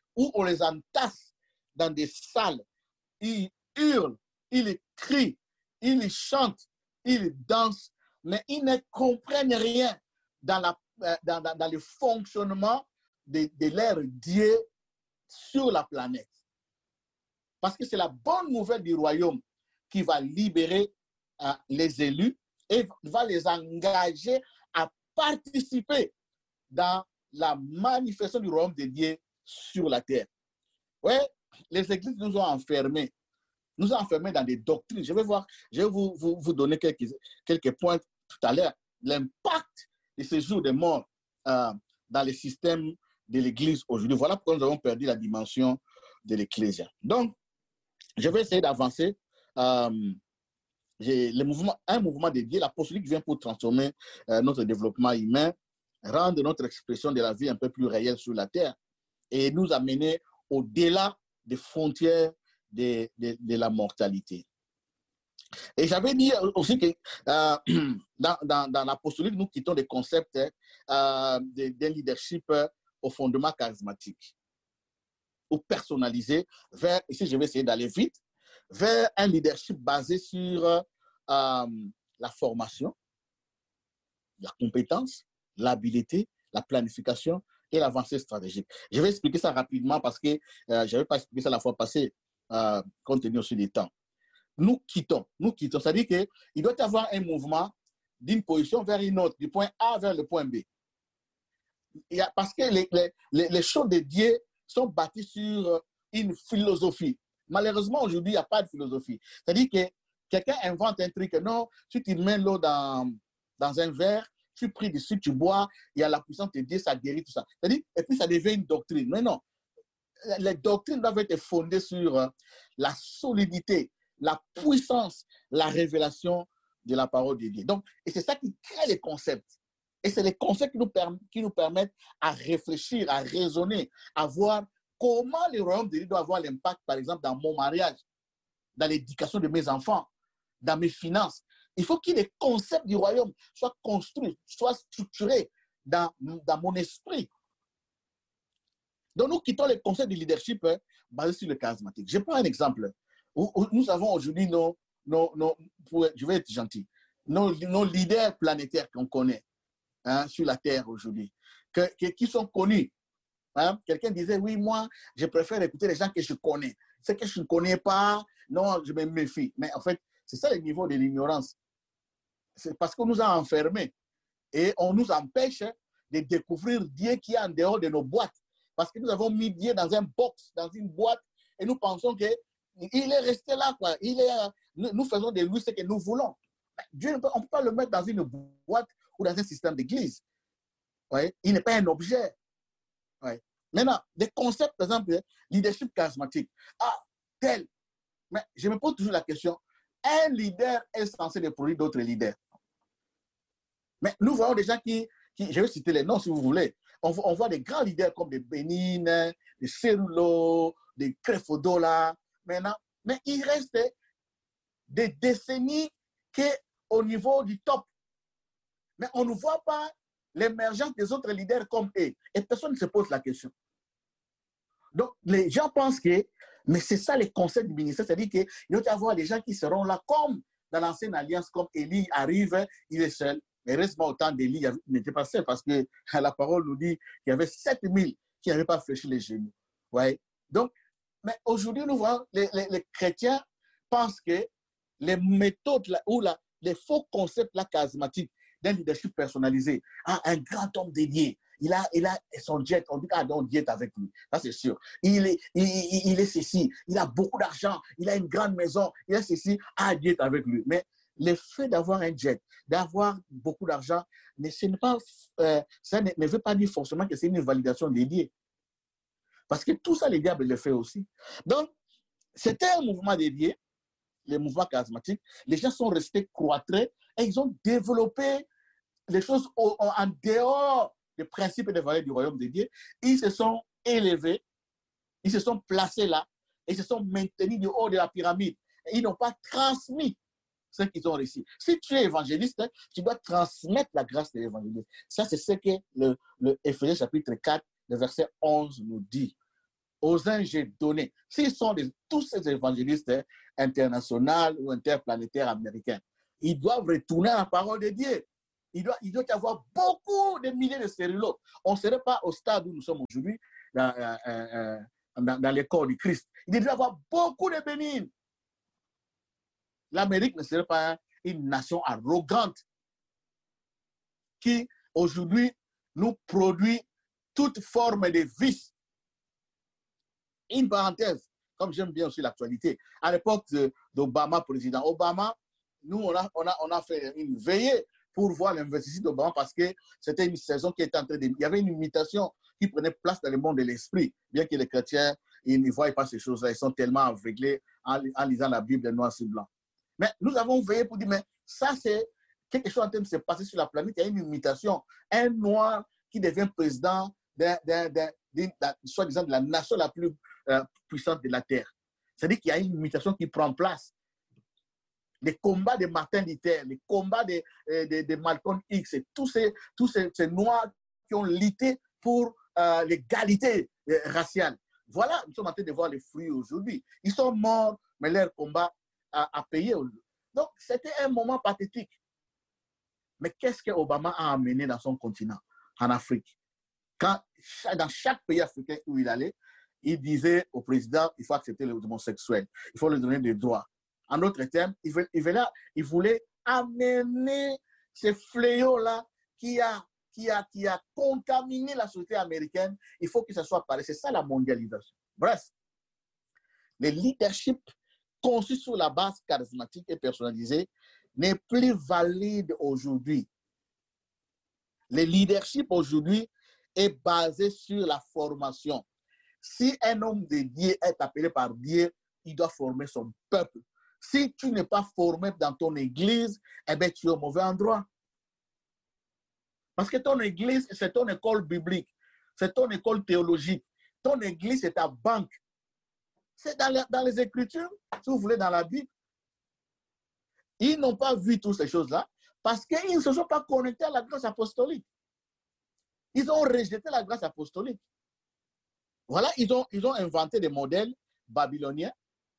où on les entasse dans des salles. Ils hurlent, ils crient, ils chantent, ils dansent, mais ils ne comprennent rien dans, la, dans, dans, dans le fonctionnement de, de leur Dieu sur la planète. Parce que c'est la bonne nouvelle du royaume qui va libérer euh, les élus et va les engager à participer dans la manifestation du royaume de Dieu sur la terre. Oui, les églises nous ont enfermés. Nous ont enfermés dans des doctrines. Je vais voir, je vais vous, vous, vous donner quelques, quelques points tout à l'heure. L'impact de ce jour de mort euh, dans le système de l'église aujourd'hui. Voilà pourquoi nous avons perdu la dimension de l'ecclésia. Donc, je vais essayer d'avancer. Euh, le mouvement, un mouvement dédié, l'apostolique vient pour transformer euh, notre développement humain, rendre notre expression de la vie un peu plus réelle sur la terre et nous amener au-delà des frontières de, de, de la mortalité. Et j'avais dit aussi que euh, dans, dans, dans l'apostolique, nous quittons des concepts euh, d'un leadership au fondement charismatique ou personnalisé vers, ici je vais essayer d'aller vite, vers un leadership basé sur euh, la formation, la compétence, l'habileté, la planification et l'avancée stratégique. Je vais expliquer ça rapidement parce que euh, je n'avais pas expliqué ça la fois passée, euh, compte tenu aussi du temps. Nous quittons, nous quittons, c'est-à-dire qu'il doit y avoir un mouvement d'une position vers une autre, du point A vers le point B. Il y a, parce que les, les, les choses de Dieu sont bâties sur une philosophie. Malheureusement, aujourd'hui, il n'y a pas de philosophie. C'est-à-dire que quelqu'un invente un truc, non, si tu mets l'eau dans, dans un verre, tu pries dessus, tu bois, il y a la puissance de Dieu, ça guérit tout ça. C'est-à-dire, et puis ça devient une doctrine. Mais non, les doctrines doivent être fondées sur la solidité, la puissance, la révélation de la parole de Dieu. Donc, et c'est ça qui crée les concepts. Et c'est les concepts qui nous, qui nous permettent à réfléchir, à raisonner, à voir comment le royaume de Dieu doit avoir l'impact, par exemple, dans mon mariage, dans l'éducation de mes enfants, dans mes finances. Il faut que les concepts du royaume soient construits, soient structurés dans, dans mon esprit. Donc, nous quittons les concepts du leadership hein, basés sur le charismatique. Je prends un exemple. Nous avons aujourd'hui nos, nos, nos pour, je vais être gentil, nos, nos leaders planétaires qu'on connaît hein, sur la Terre aujourd'hui, que, que, qui sont connus. Hein? Quelqu'un disait, oui, moi, je préfère écouter les gens que je connais. Ceux que je ne connais pas, non, je me méfie. Mais en fait, c'est ça le niveau de l'ignorance. C'est parce qu'on nous a enfermés et on nous empêche de découvrir Dieu qui est en dehors de nos boîtes. Parce que nous avons mis Dieu dans un box, dans une boîte, et nous pensons qu'il est resté là. Quoi. Il est, nous, nous faisons de lui ce que nous voulons. Dieu, on ne peut pas le mettre dans une boîte ou dans un système d'église. Ouais. Il n'est pas un objet. Ouais. Maintenant, des concepts, par exemple, leadership charismatique. Ah, tel. Mais je me pose toujours la question, un leader est censé produire d'autres leaders. Mais nous voyons des gens qui, qui, je vais citer les noms si vous voulez, on, on voit des grands leaders comme des Bénin, des Cerulo, des Crefodola, maintenant, mais il reste des décennies qu'au niveau du top. Mais on ne voit pas l'émergence des autres leaders comme eux. Et personne ne se pose la question. Donc, les gens pensent que, mais c'est ça les concepts du ministère, c'est-à-dire qu'il doit y avoir des gens qui seront là, comme dans l'ancienne alliance, comme Élie arrive, il est seul. Mais heureusement, au temps d'Élie, il n'était pas seul, parce que la parole nous dit qu'il y avait sept mille qui n'avaient pas fléchi les genoux. Ouais. Donc, mais aujourd'hui, nous voyons, les, les, les chrétiens pensent que les méthodes là, ou là, les faux concepts là, charismatiques d'un leadership personnalisé, ah, un grand homme dédié, il a, il a son jet, on dit ah non, Dieu est avec lui, ça c'est sûr. Il est, il, il, il est ceci, il a beaucoup d'argent, il a une grande maison, il a ceci, ah Dieu est avec lui. Mais le fait d'avoir un jet, d'avoir beaucoup d'argent, ce n'est pas, euh, ça ne, ne veut pas dire forcément que c'est une validation dédiée. Parce que tout ça, les diables le font aussi. Donc, c'était un mouvement dédié, les mouvements charismatiques. Les gens sont restés cloîtrés et ils ont développé les choses en dehors des principes et des valeurs du royaume de Dieu. Ils se sont élevés, ils se sont placés là, et ils se sont maintenus du haut de la pyramide. Et ils n'ont pas transmis ce qu'ils ont réussi. Si tu es évangéliste, tu dois transmettre la grâce de l'évangéliste. Ça, c'est ce que le, le Éphésiens chapitre quatre, le verset onze nous dit. aux anges donnés, s'ils sont des, tous ces évangélistes hein, internationaux ou interplanétaires américains, ils doivent retourner à la parole de Dieu. Il doit, il doit y avoir beaucoup de milliers de cérulotes. On ne serait pas au stade où nous sommes aujourd'hui, dans, euh, euh, dans, dans les corps du Christ. Il doit y avoir beaucoup de bénignes. L'Amérique ne serait pas une nation arrogante qui, aujourd'hui, nous produit toute forme de vice. Une parenthèse, comme j'aime bien aussi l'actualité, à l'époque d'Obama, président Obama, nous, on a, on, a, on a fait une veillée pour voir l'investissement d'Obama parce que c'était une saison qui était en train de... Il y avait une imitation qui prenait place dans le monde de l'esprit, bien que les chrétiens, ils ne voient pas ces choses-là, ils sont tellement aveuglés en, en lisant la Bible de noir sur blanc. Mais nous avons veillé pour dire, mais ça, c'est quelque chose en train de se passer sur la planète, il y a une imitation, un noir qui devient président soi-disant de la nation la plus euh, puissante de la Terre. C'est-à-dire qu'il y a une imitation qui prend place. Les combats de Martin Luther, les combats de, de, de Malcolm X, et tous ces, tous ces, ces noirs qui ont lutté pour euh, l'égalité euh, raciale. Voilà, nous sommes en train de voir les fruits aujourd'hui. Ils sont morts, mais leur combat a, a payé. Donc, c'était un moment pathétique. Mais qu'est-ce que Obama a amené dans son continent, en Afrique? Quand, dans chaque pays africain où il allait, il disait au président, il faut accepter les homosexuels, il faut leur donner des droits. En d'autres termes, il voulait, il voulait, il voulait amener ce fléau-là qui a, qui, a, qui a contaminé la société américaine. Il faut que ça soit pareil. C'est ça la mondialisation. Bref, le leadership conçu sur la base charismatique et personnalisée n'est plus valide aujourd'hui. Le leadership aujourd'hui est basé sur la formation. Si un homme de Dieu est appelé par Dieu, il doit former son peuple. Si tu n'es pas formé dans ton église, eh bien, tu es au mauvais endroit. Parce que ton église, c'est ton école biblique, c'est ton école théologique. Ton église, c'est ta banque. C'est dans, les, dans les Écritures, si vous voulez, dans la Bible. Ils n'ont pas vu toutes ces choses-là parce qu'ils ne se sont pas connectés à la grâce apostolique. Ils ont rejeté la grâce apostolique. Voilà, ils ont, ils ont inventé des modèles babyloniens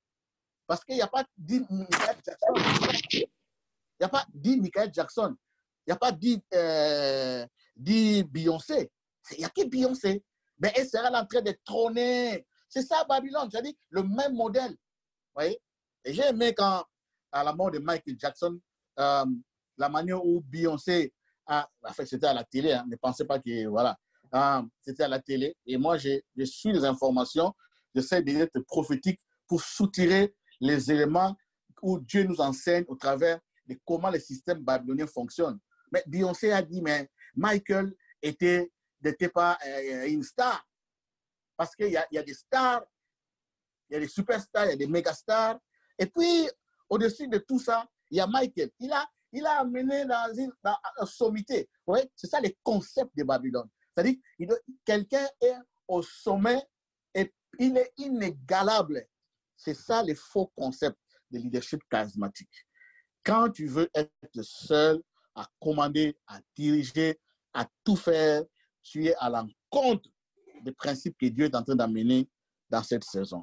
parce qu'il n'y a pas dit Michael Jackson. Il n'y a pas dit Michael Jackson. Il n'y a pas dit, euh, dit Beyoncé. Il n'y a que Beyoncé. Mais elle sera en train de trôner. C'est ça Babylone, c'est-à-dire le même modèle. Vous voyez? Et j'ai aimé quand, à la mort de Michael Jackson, euh, la manière où Beyoncé a, enfin c'était à la télé, hein, ne pensez pas que, voilà, euh, c'était à la télé. Et moi, je suis les informations, j'essaie d'être prophétique pour soutirer les éléments où Dieu nous enseigne au travers de comment le système babylonien fonctionne. Mais Beyoncé a dit, mais Michael était, n'était pas euh, une star. Parce qu'il y, y a des stars, il y a des superstars, il y a des mégastars. Et puis, au-dessus de tout ça, il y a Michael. Il a, il a amené dans une, dans une sommité. C'est ça le concept de Babylone. C'est-à-dire que quelqu'un est au sommet et il est inégalable. C'est ça le faux concept de leadership charismatique. Quand tu veux être seul à commander, à diriger, à tout faire, tu es à l'encontre des principes que Dieu est en train d'amener dans cette saison.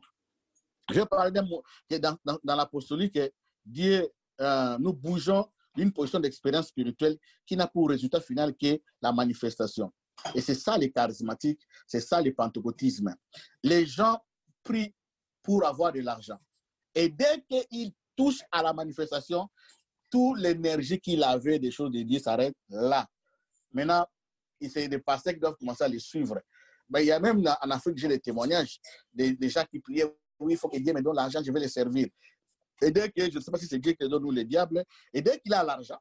Je parle d'un mot que dans, dans, dans l'apostolique, Dieu, euh, nous bougeons d'une position d'expérience spirituelle qui n'a pour résultat final que la manifestation. Et c'est ça les charismatiques, c'est ça le pentecôtisme. Les gens prient pour avoir de l'argent. Et dès qu'ils touchent à la manifestation, toute l'énergie qu'il avait des choses de Dieu s'arrête là. Maintenant, c'est des pasteurs qui doivent commencer à les suivre. Ben, il y a même en Afrique, j'ai des témoignages des, des gens qui priaient, oui, il faut que Dieu me donne l'argent, je vais les servir. Et dès que, je ne sais pas si c'est Dieu qui donne ou le diable, et dès qu'il a l'argent,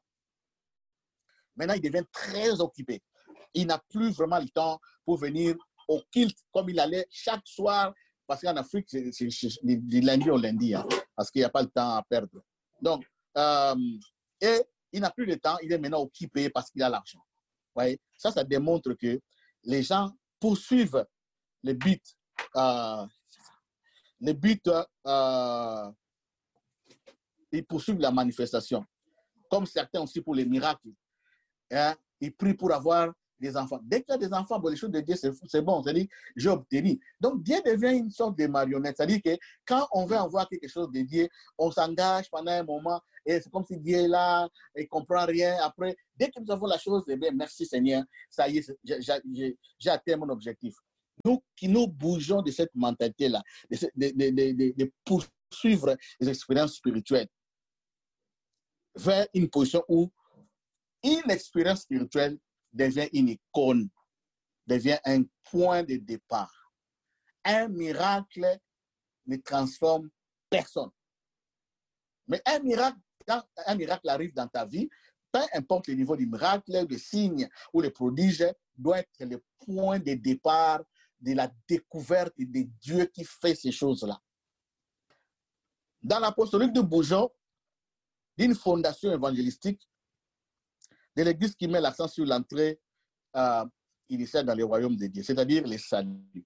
maintenant il devient très occupé. Il n'a plus vraiment le temps pour venir au culte comme il allait chaque soir, parce qu'en Afrique, c'est du lundi au lundi, hein, parce qu'il n'y a pas le temps à perdre. Donc, euh, et il n'a plus de temps, il est maintenant occupé parce qu'il a l'argent. Ça, ça démontre que les gens poursuivent les buts, euh, les buts, euh, ils poursuivent la manifestation, comme certains aussi pour les miracles. Hein? Ils prient pour avoir des enfants. Dès qu'il y a des enfants, bon, les choses de Dieu, c'est bon. C'est-à-dire, j'ai obtenu. Donc, Dieu devient une sorte de marionnette. C'est-à-dire que quand on veut avoir quelque chose de Dieu, on s'engage pendant un moment et c'est comme si Dieu est là et ne comprend rien. Après, dès que nous avons la chose, eh bien, merci Seigneur, ça y est, j'ai atteint mon objectif. Nous qui nous bougeons de cette mentalité-là, de, de, de, de, de poursuivre les expériences spirituelles vers une position où une expérience spirituelle devient une icône, devient un point de départ. Un miracle ne transforme personne. Mais un miracle, quand un miracle arrive dans ta vie, peu importe le niveau du miracle, le signe ou le prodige, doit être le point de départ de la découverte de Dieu qui fait ces choses-là. Dans l'apostolique de Boujon, d'une fondation évangélistique, de l'église qui met l'accent sur l'entrée euh, initiale dans le royaume de Dieu, c'est-à-dire les saluts.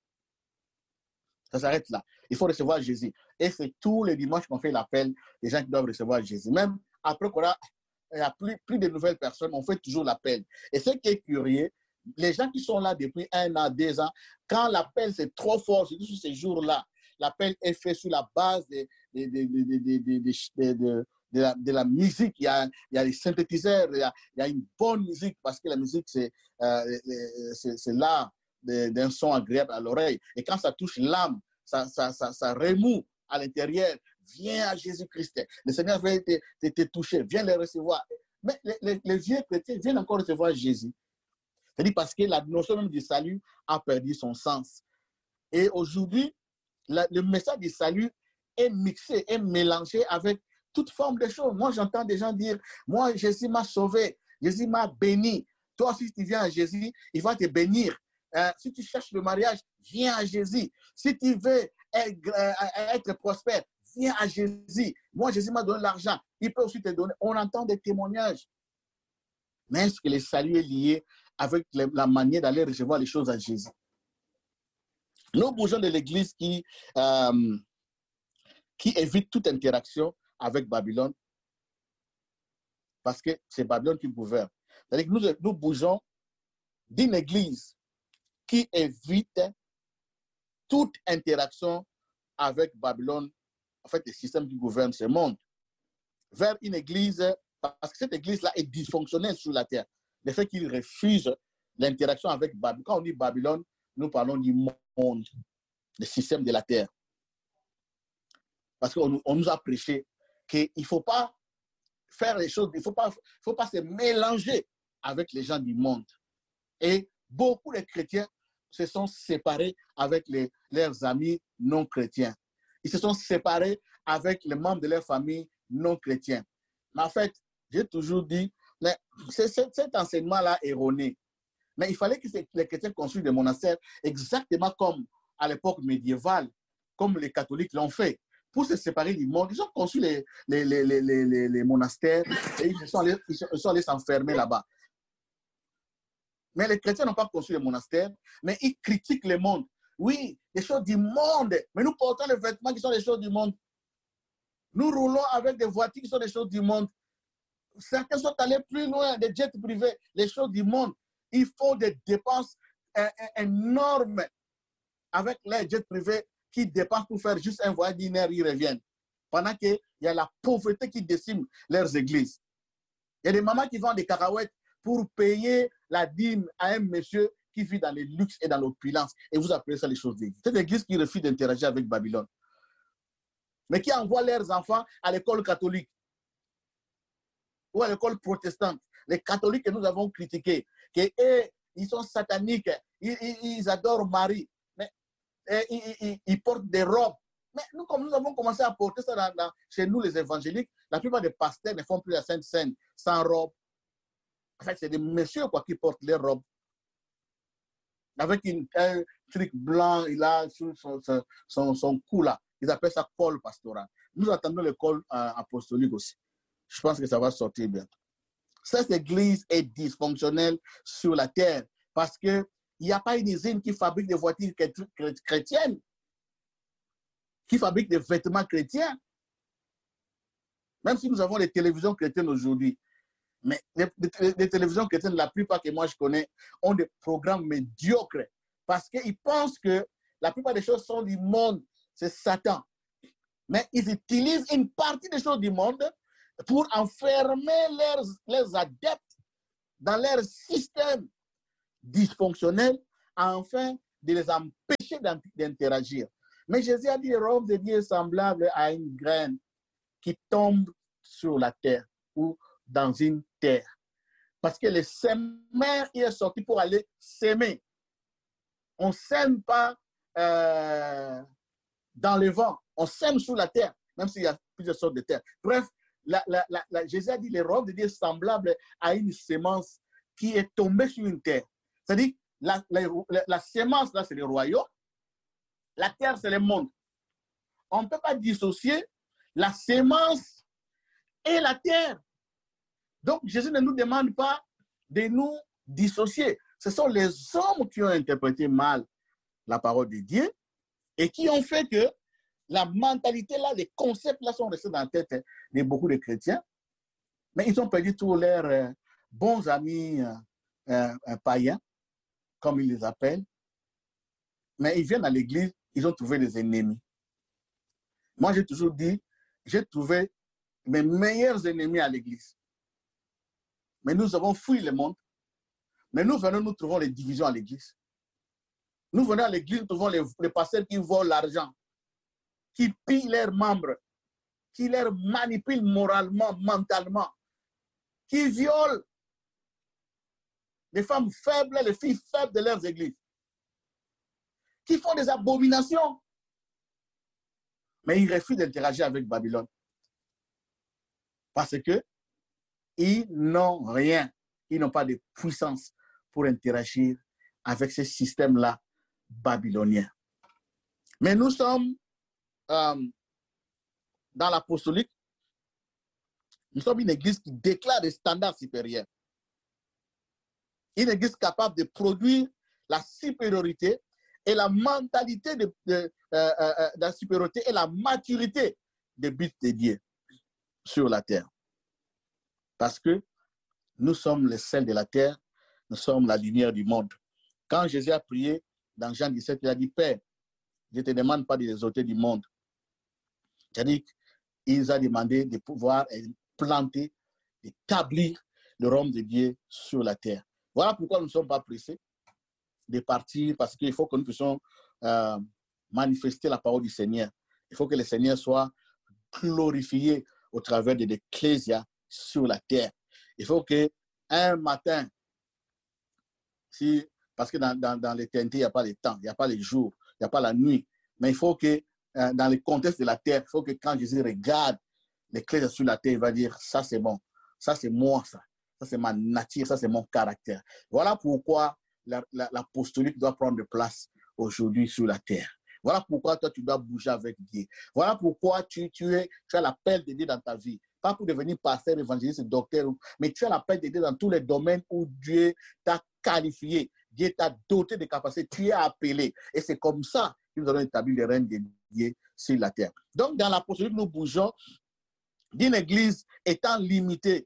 Ça s'arrête là. Il faut recevoir Jésus. Et c'est tous les dimanches qu'on fait l'appel des gens qui doivent recevoir Jésus. Même après qu'on a, il y a plus, plus de nouvelles personnes, on fait toujours l'appel. Et ce qui est curieux, les gens qui sont là depuis un an, deux ans, quand l'appel c'est trop fort, surtout sur ces jours-là, l'appel est fait sur la base de, de, de, de, de, de, de, de, de, la, de la musique. Il y a, il y a les synthétiseurs, il y a, il y a une bonne musique parce que la musique, c'est euh, l'art d'un son agréable à l'oreille. Et quand ça touche l'âme, ça, ça, ça, ça remoue à l'intérieur. Viens à Jésus-Christ. Le Seigneur veut te, te, te toucher. Viens le recevoir. Mais les, les, les vieux chrétiens viennent encore recevoir Jésus. C'est-à-dire parce que la notion même du salut a perdu son sens. Et aujourd'hui, le message du salut est mixé, est mélangé avec toute forme de choses. Moi, j'entends des gens dire, moi, Jésus m'a sauvé, Jésus m'a béni. Toi, si tu viens à Jésus, il va te bénir. Euh, si tu cherches le mariage, viens à Jésus. Si tu veux être, euh, être prospère, viens à Jésus. Moi, Jésus m'a donné l'argent. Il peut aussi te donner. On entend des témoignages. Mais est-ce que le salut est lié avec la manière d'aller recevoir les choses à Jésus? Nous bougeons de l'Église qui, euh, qui évite toute interaction avec Babylone parce que c'est Babylone qui gouverne. C'est-à-dire que nous, nous bougeons d'une Église qui évite toute interaction avec Babylone, en fait, le système qui gouverne ce monde, vers une Église, parce que cette Église-là est dysfonctionnelle sur la terre. Le fait qu'il refuse l'interaction avec Babylone. Quand on dit Babylone, nous parlons du monde, le système de la terre. Parce qu'on on nous a prêché qu'il ne faut pas faire les choses, il ne faut pas, faut pas se mélanger avec les gens du monde. Et beaucoup de chrétiens se sont séparés avec les, leurs amis non chrétiens. Ils se sont séparés avec les membres de leur famille non chrétiens. Mais en fait, j'ai toujours dit, mais c'est, c'est, cet enseignement-là erroné. Mais il fallait que les chrétiens construisent des monastères exactement comme à l'époque médiévale, comme les catholiques l'ont fait. Pour se séparer du monde, ils ont construit les, les, les, les, les, les monastères et ils sont allés, ils sont allés s'enfermer là-bas. Mais les chrétiens n'ont pas construit les monastères, mais ils critiquent le monde. Oui, les choses du monde, mais nous portons les vêtements qui sont les choses du monde. Nous roulons avec des voitures qui sont les choses du monde. Certains sont allés plus loin, des jets privés, les choses du monde. Ils font des dépenses énormes avec les jets privés qui dépensent pour faire juste un voyage d'une heure, ils reviennent. Pendant qu'il y a la pauvreté qui décime leurs églises. Il y a des mamans qui vendent des cacahuètes pour payer la dîme à un monsieur qui vit dans le luxe et dans l'opulence. Et vous appelez ça les choses d'église. C'est l'église qui refuse d'interagir avec Babylone. Mais qui envoie leurs enfants à l'école catholique ou à l'école protestante. Les catholiques que nous avons critiqués, qu'ils sont sataniques, ils, ils, ils adorent Marie, mais ils, ils, ils portent des robes. Mais nous, comme nous avons commencé à porter ça dans, dans, chez nous, les évangéliques, la plupart des pasteurs ne font plus la Sainte Seine sans robe. En fait, c'est des messieurs quoi, qui portent les robes. Avec une, un truc blanc, il a sur son, son, son, son cou là. Ils appellent ça col pastoral. Nous attendons le col euh, apostolique aussi. Je pense que ça va sortir bientôt. Cette église est dysfonctionnelle sur la terre parce qu'il n'y a pas une usine qui fabrique des voitures chrétiennes, qui fabrique des vêtements chrétiens. Même si nous avons les télévisions chrétiennes aujourd'hui, Mais les, les, les télévisions chrétiennes, la plupart que moi je connais, ont des programmes médiocres parce qu'ils pensent que la plupart des choses sont du monde, c'est Satan. Mais ils utilisent une partie des choses du monde pour enfermer leurs, leurs adeptes dans leur système dysfonctionnel afin de les empêcher d'interagir. Mais Jésus a dit, le royaume de Dieu est semblable à une graine qui tombe sur la terre ou dans une terre. Parce que le semeur il est sorti pour aller s'aimer. On ne sème pas euh, dans le vent, on sème sous la terre, même s'il y a plusieurs sortes de terre. Bref, la, la, la, la, Jésus a dit, le royaume de Dieu est semblable à une sémence qui est tombée sur une terre. C'est-à-dire, la, la, la, la sémence, là, c'est le royaume. La terre, c'est le monde. On ne peut pas dissocier la sémence et la terre. Donc, Jésus ne nous demande pas de nous dissocier. Ce sont les hommes qui ont interprété mal la parole de Dieu et qui ont fait que la mentalité là, les concepts là sont restés dans la tête de beaucoup de chrétiens. Mais ils ont perdu tous leurs euh, bons amis euh, euh, païens, comme ils les appellent. Mais ils viennent à l'église, ils ont trouvé des ennemis. Moi, j'ai toujours dit, j'ai trouvé mes meilleurs ennemis à l'église. Mais nous avons fui le monde. Mais nous venons, nous trouvons les divisions à l'église. Nous venons à l'église, nous trouvons les, les pasteurs qui volent l'argent, qui pillent leurs membres, qui les manipulent moralement, mentalement, qui violent les femmes faibles, les filles faibles de leurs églises, qui font des abominations. Mais ils refusent d'interagir avec Babylone. Parce que ils n'ont rien. Ils n'ont pas de puissance pour interagir avec ce système-là babylonien. Mais nous sommes euh, dans l'apostolique, nous sommes une église qui déclare des standards supérieurs. Une église capable de produire la supériorité et la mentalité de, de, euh, euh, de la supériorité et la maturité des buts de Dieu sur la terre. Parce que nous sommes le sel de la terre, nous sommes la lumière du monde. Quand Jésus a prié dans Jean dix-sept, il a dit, Père, je ne te demande pas de les ôter du monde. C'est-à-dire qu'il a demandé de pouvoir planter, d'établir le royaume de Dieu sur la terre. Voilà pourquoi nous ne sommes pas pressés de partir, parce qu'il faut que nous puissions euh, manifester la parole du Seigneur. Il faut que le Seigneur soit glorifié au travers de l'ecclésia sur la terre. Il faut qu'un matin, si, parce que dans, dans, dans l'éternité, il n'y a pas le temps, il n'y a pas les jours, il n'y a pas la nuit, mais il faut que, euh, dans le contexte de la terre, il faut que quand Jésus regarde l'ecclésia sur la terre, il va dire, ça c'est bon, ça c'est moi, ça, ça c'est ma nature, ça c'est mon caractère. Voilà pourquoi l'apostolique doit prendre place aujourd'hui sur la terre. Voilà pourquoi toi, tu dois bouger avec Dieu. Voilà pourquoi tu, tu, es, tu as l'appel de Dieu dans ta vie. Pas pour devenir pasteur, évangéliste, docteur, mais tu as l'appel de Dieu dans tous les domaines où Dieu t'a qualifié. Dieu t'a doté de capacités. Tu es appelé. Et c'est comme ça que nous allons établir le règne de Dieu sur la terre. Donc, dans l'apostolique, nous bougeons d'une église étant limitée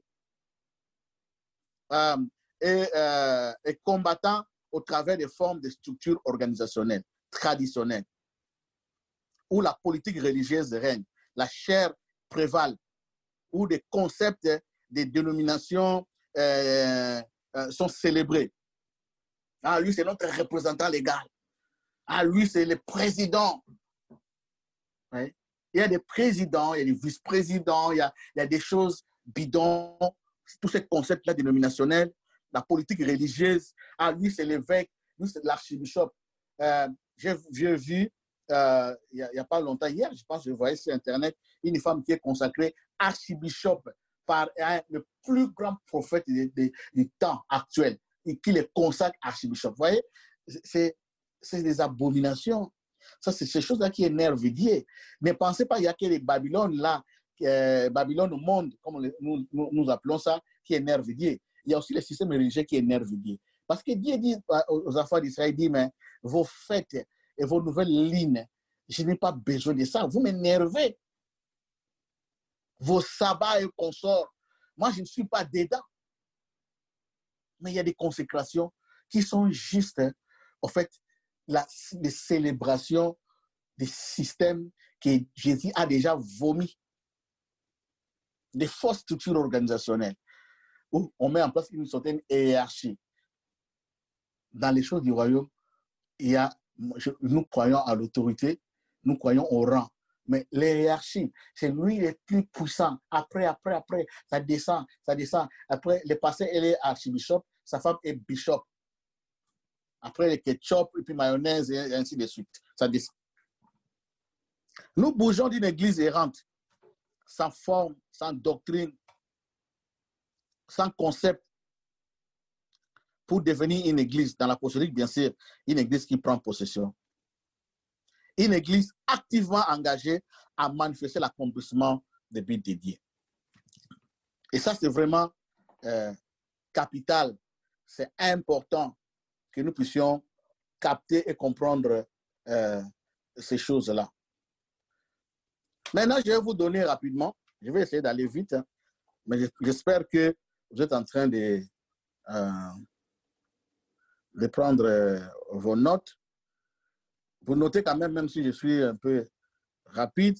euh, et, euh, et combattant au travers des formes de structures organisationnelles, traditionnelles, où la politique religieuse règne, la chair prévale, où des concepts, des dénominations euh, euh, sont célébrés. Ah, lui, c'est notre représentant légal. Ah, lui, c'est le président. Oui. Il y a des présidents, il y a des vice-présidents, il y a, il y a des choses bidons, tous ces concepts-là dénominationnels, la politique religieuse. Ah, lui, c'est l'évêque, lui, c'est l'archibishop. Euh, J'ai vu, euh, il n'y a, a pas longtemps, hier, je pense que je voyais sur Internet, une femme qui est consacrée archibishop par hein, le plus grand prophète du, du, du temps actuel, et qui les consacre archibishop. Vous voyez, c'est des abominations. Ça, c'est ces choses-là qui énervent Dieu. Ne pensez pas qu'il n'y a que les Babylone là, euh, Babylone au monde, comme nous, nous, nous appelons ça, qui énervent Dieu. Il y a aussi les systèmes religieux qui énervent Dieu. Parce que Dieu dit aux enfants d'Israël, dit, mais vos fêtes et vos nouvelles lignes, je n'ai pas besoin de ça. Vous m'énervez. Vos sabbats et consorts, moi, je ne suis pas dedans. Mais il y a des consécrations qui sont juste, hein, en fait, la, les célébrations des systèmes que Jésus a déjà vomi. Des fausses structures organisationnelles où on met en place une certaine hiérarchie. Dans les choses du royaume, il y a, nous croyons à l'autorité, nous croyons au rang. Mais l'hiérarchie, c'est lui le plus puissant. Après, après, après, ça descend, ça descend. Après, le pasteur, elle est archibishop, sa femme est bishop. Après, le ketchup, et puis mayonnaise, et ainsi de suite. Ça descend. Nous bougeons d'une église errante, sans forme, sans doctrine, sans concept, pour devenir une église, dans l'apostolique, bien sûr, une église qui prend possession. Une église activement engagée à manifester l'accomplissement des buts dédiés. Et ça, c'est vraiment euh, capital. C'est important que nous puissions capter et comprendre euh, ces choses-là. Maintenant, je vais vous donner rapidement, je vais essayer d'aller vite, hein, mais j'espère que vous êtes en train de, euh, de prendre euh, vos notes. Vous notez quand même, même si je suis un peu rapide.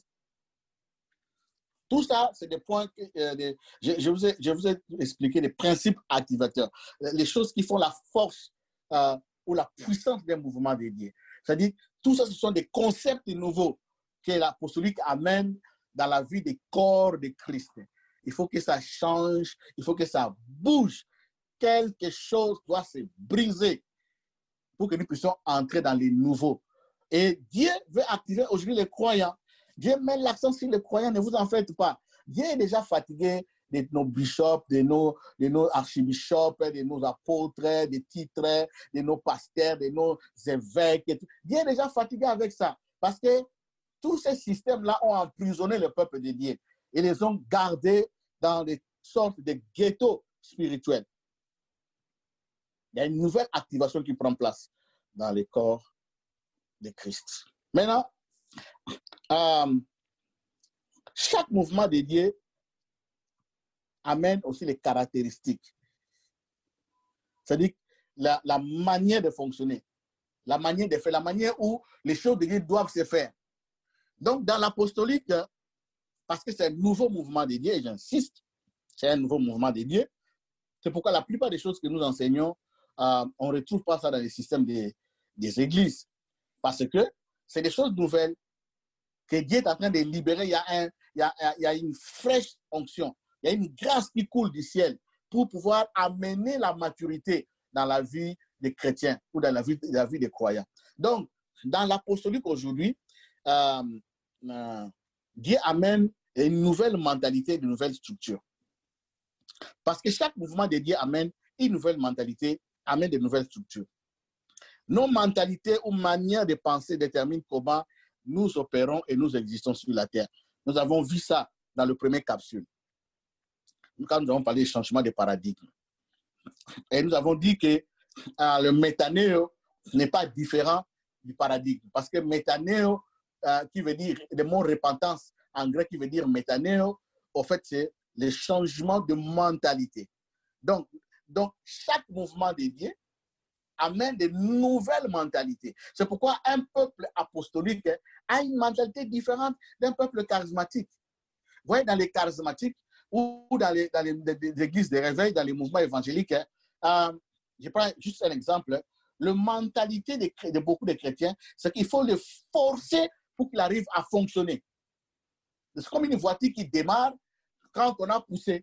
Tout ça, c'est des points que euh, des, je, je, vous ai, je vous ai expliqué les principes activateurs, les choses qui font la force euh, ou la puissance d'un mouvement dédié. C'est-à-dire, tout ça, ce sont des concepts nouveaux que l'apostolique amène dans la vie des corps de Christ. Il faut que ça change, il faut que ça bouge. Quelque chose doit se briser pour que nous puissions entrer dans les nouveaux. Et Dieu veut activer aujourd'hui les croyants. Dieu met l'accent sur les croyants, ne vous en faites pas. Dieu est déjà fatigué de nos bishops, de nos, de nos archibishops, de nos apôtres, des titres, de nos pasteurs, de nos évêques. Et tout. Dieu est déjà fatigué avec ça. Parce que tous ces systèmes-là ont emprisonné le peuple de Dieu et les ont gardés dans des sortes de ghettos spirituels. Il y a une nouvelle activation qui prend place dans les corps de Christ. Maintenant, euh, chaque mouvement dédié amène aussi les caractéristiques. C'est-à-dire la, la manière de fonctionner, la manière de faire, la manière où les choses de Dieu doivent se faire. Donc, dans l'apostolique, parce que c'est un nouveau mouvement dédié, et j'insiste, c'est un nouveau mouvement dédié, c'est pourquoi la plupart des choses que nous enseignons, euh, on ne retrouve pas ça dans les systèmes des, des églises. Parce que c'est des choses nouvelles que Dieu est en train de libérer. Il y a, un, il y a, il y a une fraîche onction. Il y a une grâce qui coule du ciel pour pouvoir amener la maturité dans la vie des chrétiens ou dans la vie, dans la vie des croyants. Donc, dans l'apostolique aujourd'hui, euh, euh, Dieu amène une nouvelle mentalité, une nouvelle structure. Parce que chaque mouvement de Dieu amène une nouvelle mentalité, amène de nouvelles structures. Nos mentalités ou manières de penser déterminent comment nous opérons et nous existons sur la terre. Nous avons vu ça dans le premier capsule, quand nous avons parlé du changement de paradigme. Et nous avons dit que euh, le métanéo n'est pas différent du paradigme. Parce que métanéo, euh, qui veut dire, le mot repentance en grec qui veut dire métanéo, en fait, c'est le changement de mentalité. Donc, donc chaque mouvement dédié amène de nouvelles mentalités. C'est pourquoi un peuple apostolique a une mentalité différente d'un peuple charismatique. Vous voyez, dans les charismatiques ou dans les, dans les, les églises de réveil, dans les mouvements évangéliques, euh, je prends juste un exemple, la mentalité de, de beaucoup de chrétiens, c'est qu'il faut le forcer pour qu'il arrive à fonctionner. C'est comme une voiture qui démarre quand on a poussé.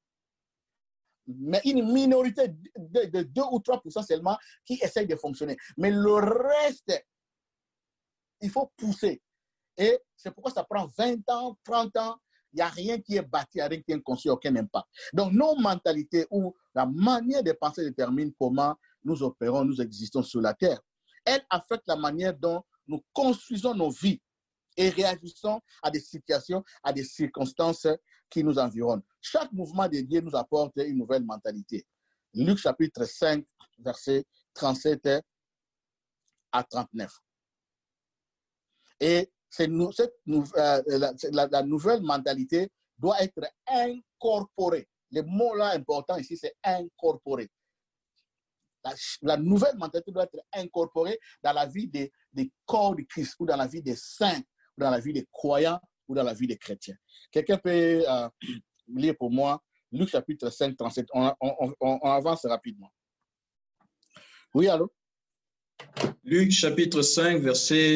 Mais une minorité de, de deux ou trois pour cent seulement qui essaye de fonctionner. Mais le reste, il faut pousser. Et c'est pourquoi ça prend vingt ans, trente ans. Il n'y a rien qui est bâti, il n'y a rien qui est construit, aucun impact. Donc, nos mentalités ou la manière de penser détermine comment nous opérons, nous existons sur la terre. Elle affecte la manière dont nous construisons nos vies et réagissons à des situations, à des circonstances qui nous environnent. Chaque mouvement de Dieu nous apporte une nouvelle mentalité. Luc chapitre cinq, versets trente-sept à trente-neuf. Et cette, cette, euh, la, la, la nouvelle mentalité doit être incorporée. Le mot là important ici, c'est incorporé. la, la nouvelle mentalité doit être incorporée dans la vie des, des corps de Christ, ou dans la vie des saints, ou dans la vie des croyants, ou dans la vie des chrétiens. Quelqu'un peut euh, lire pour moi Luc chapitre cinq, trente-sept. On, on, on, on avance rapidement. Oui, allô? Luc chapitre cinq, verset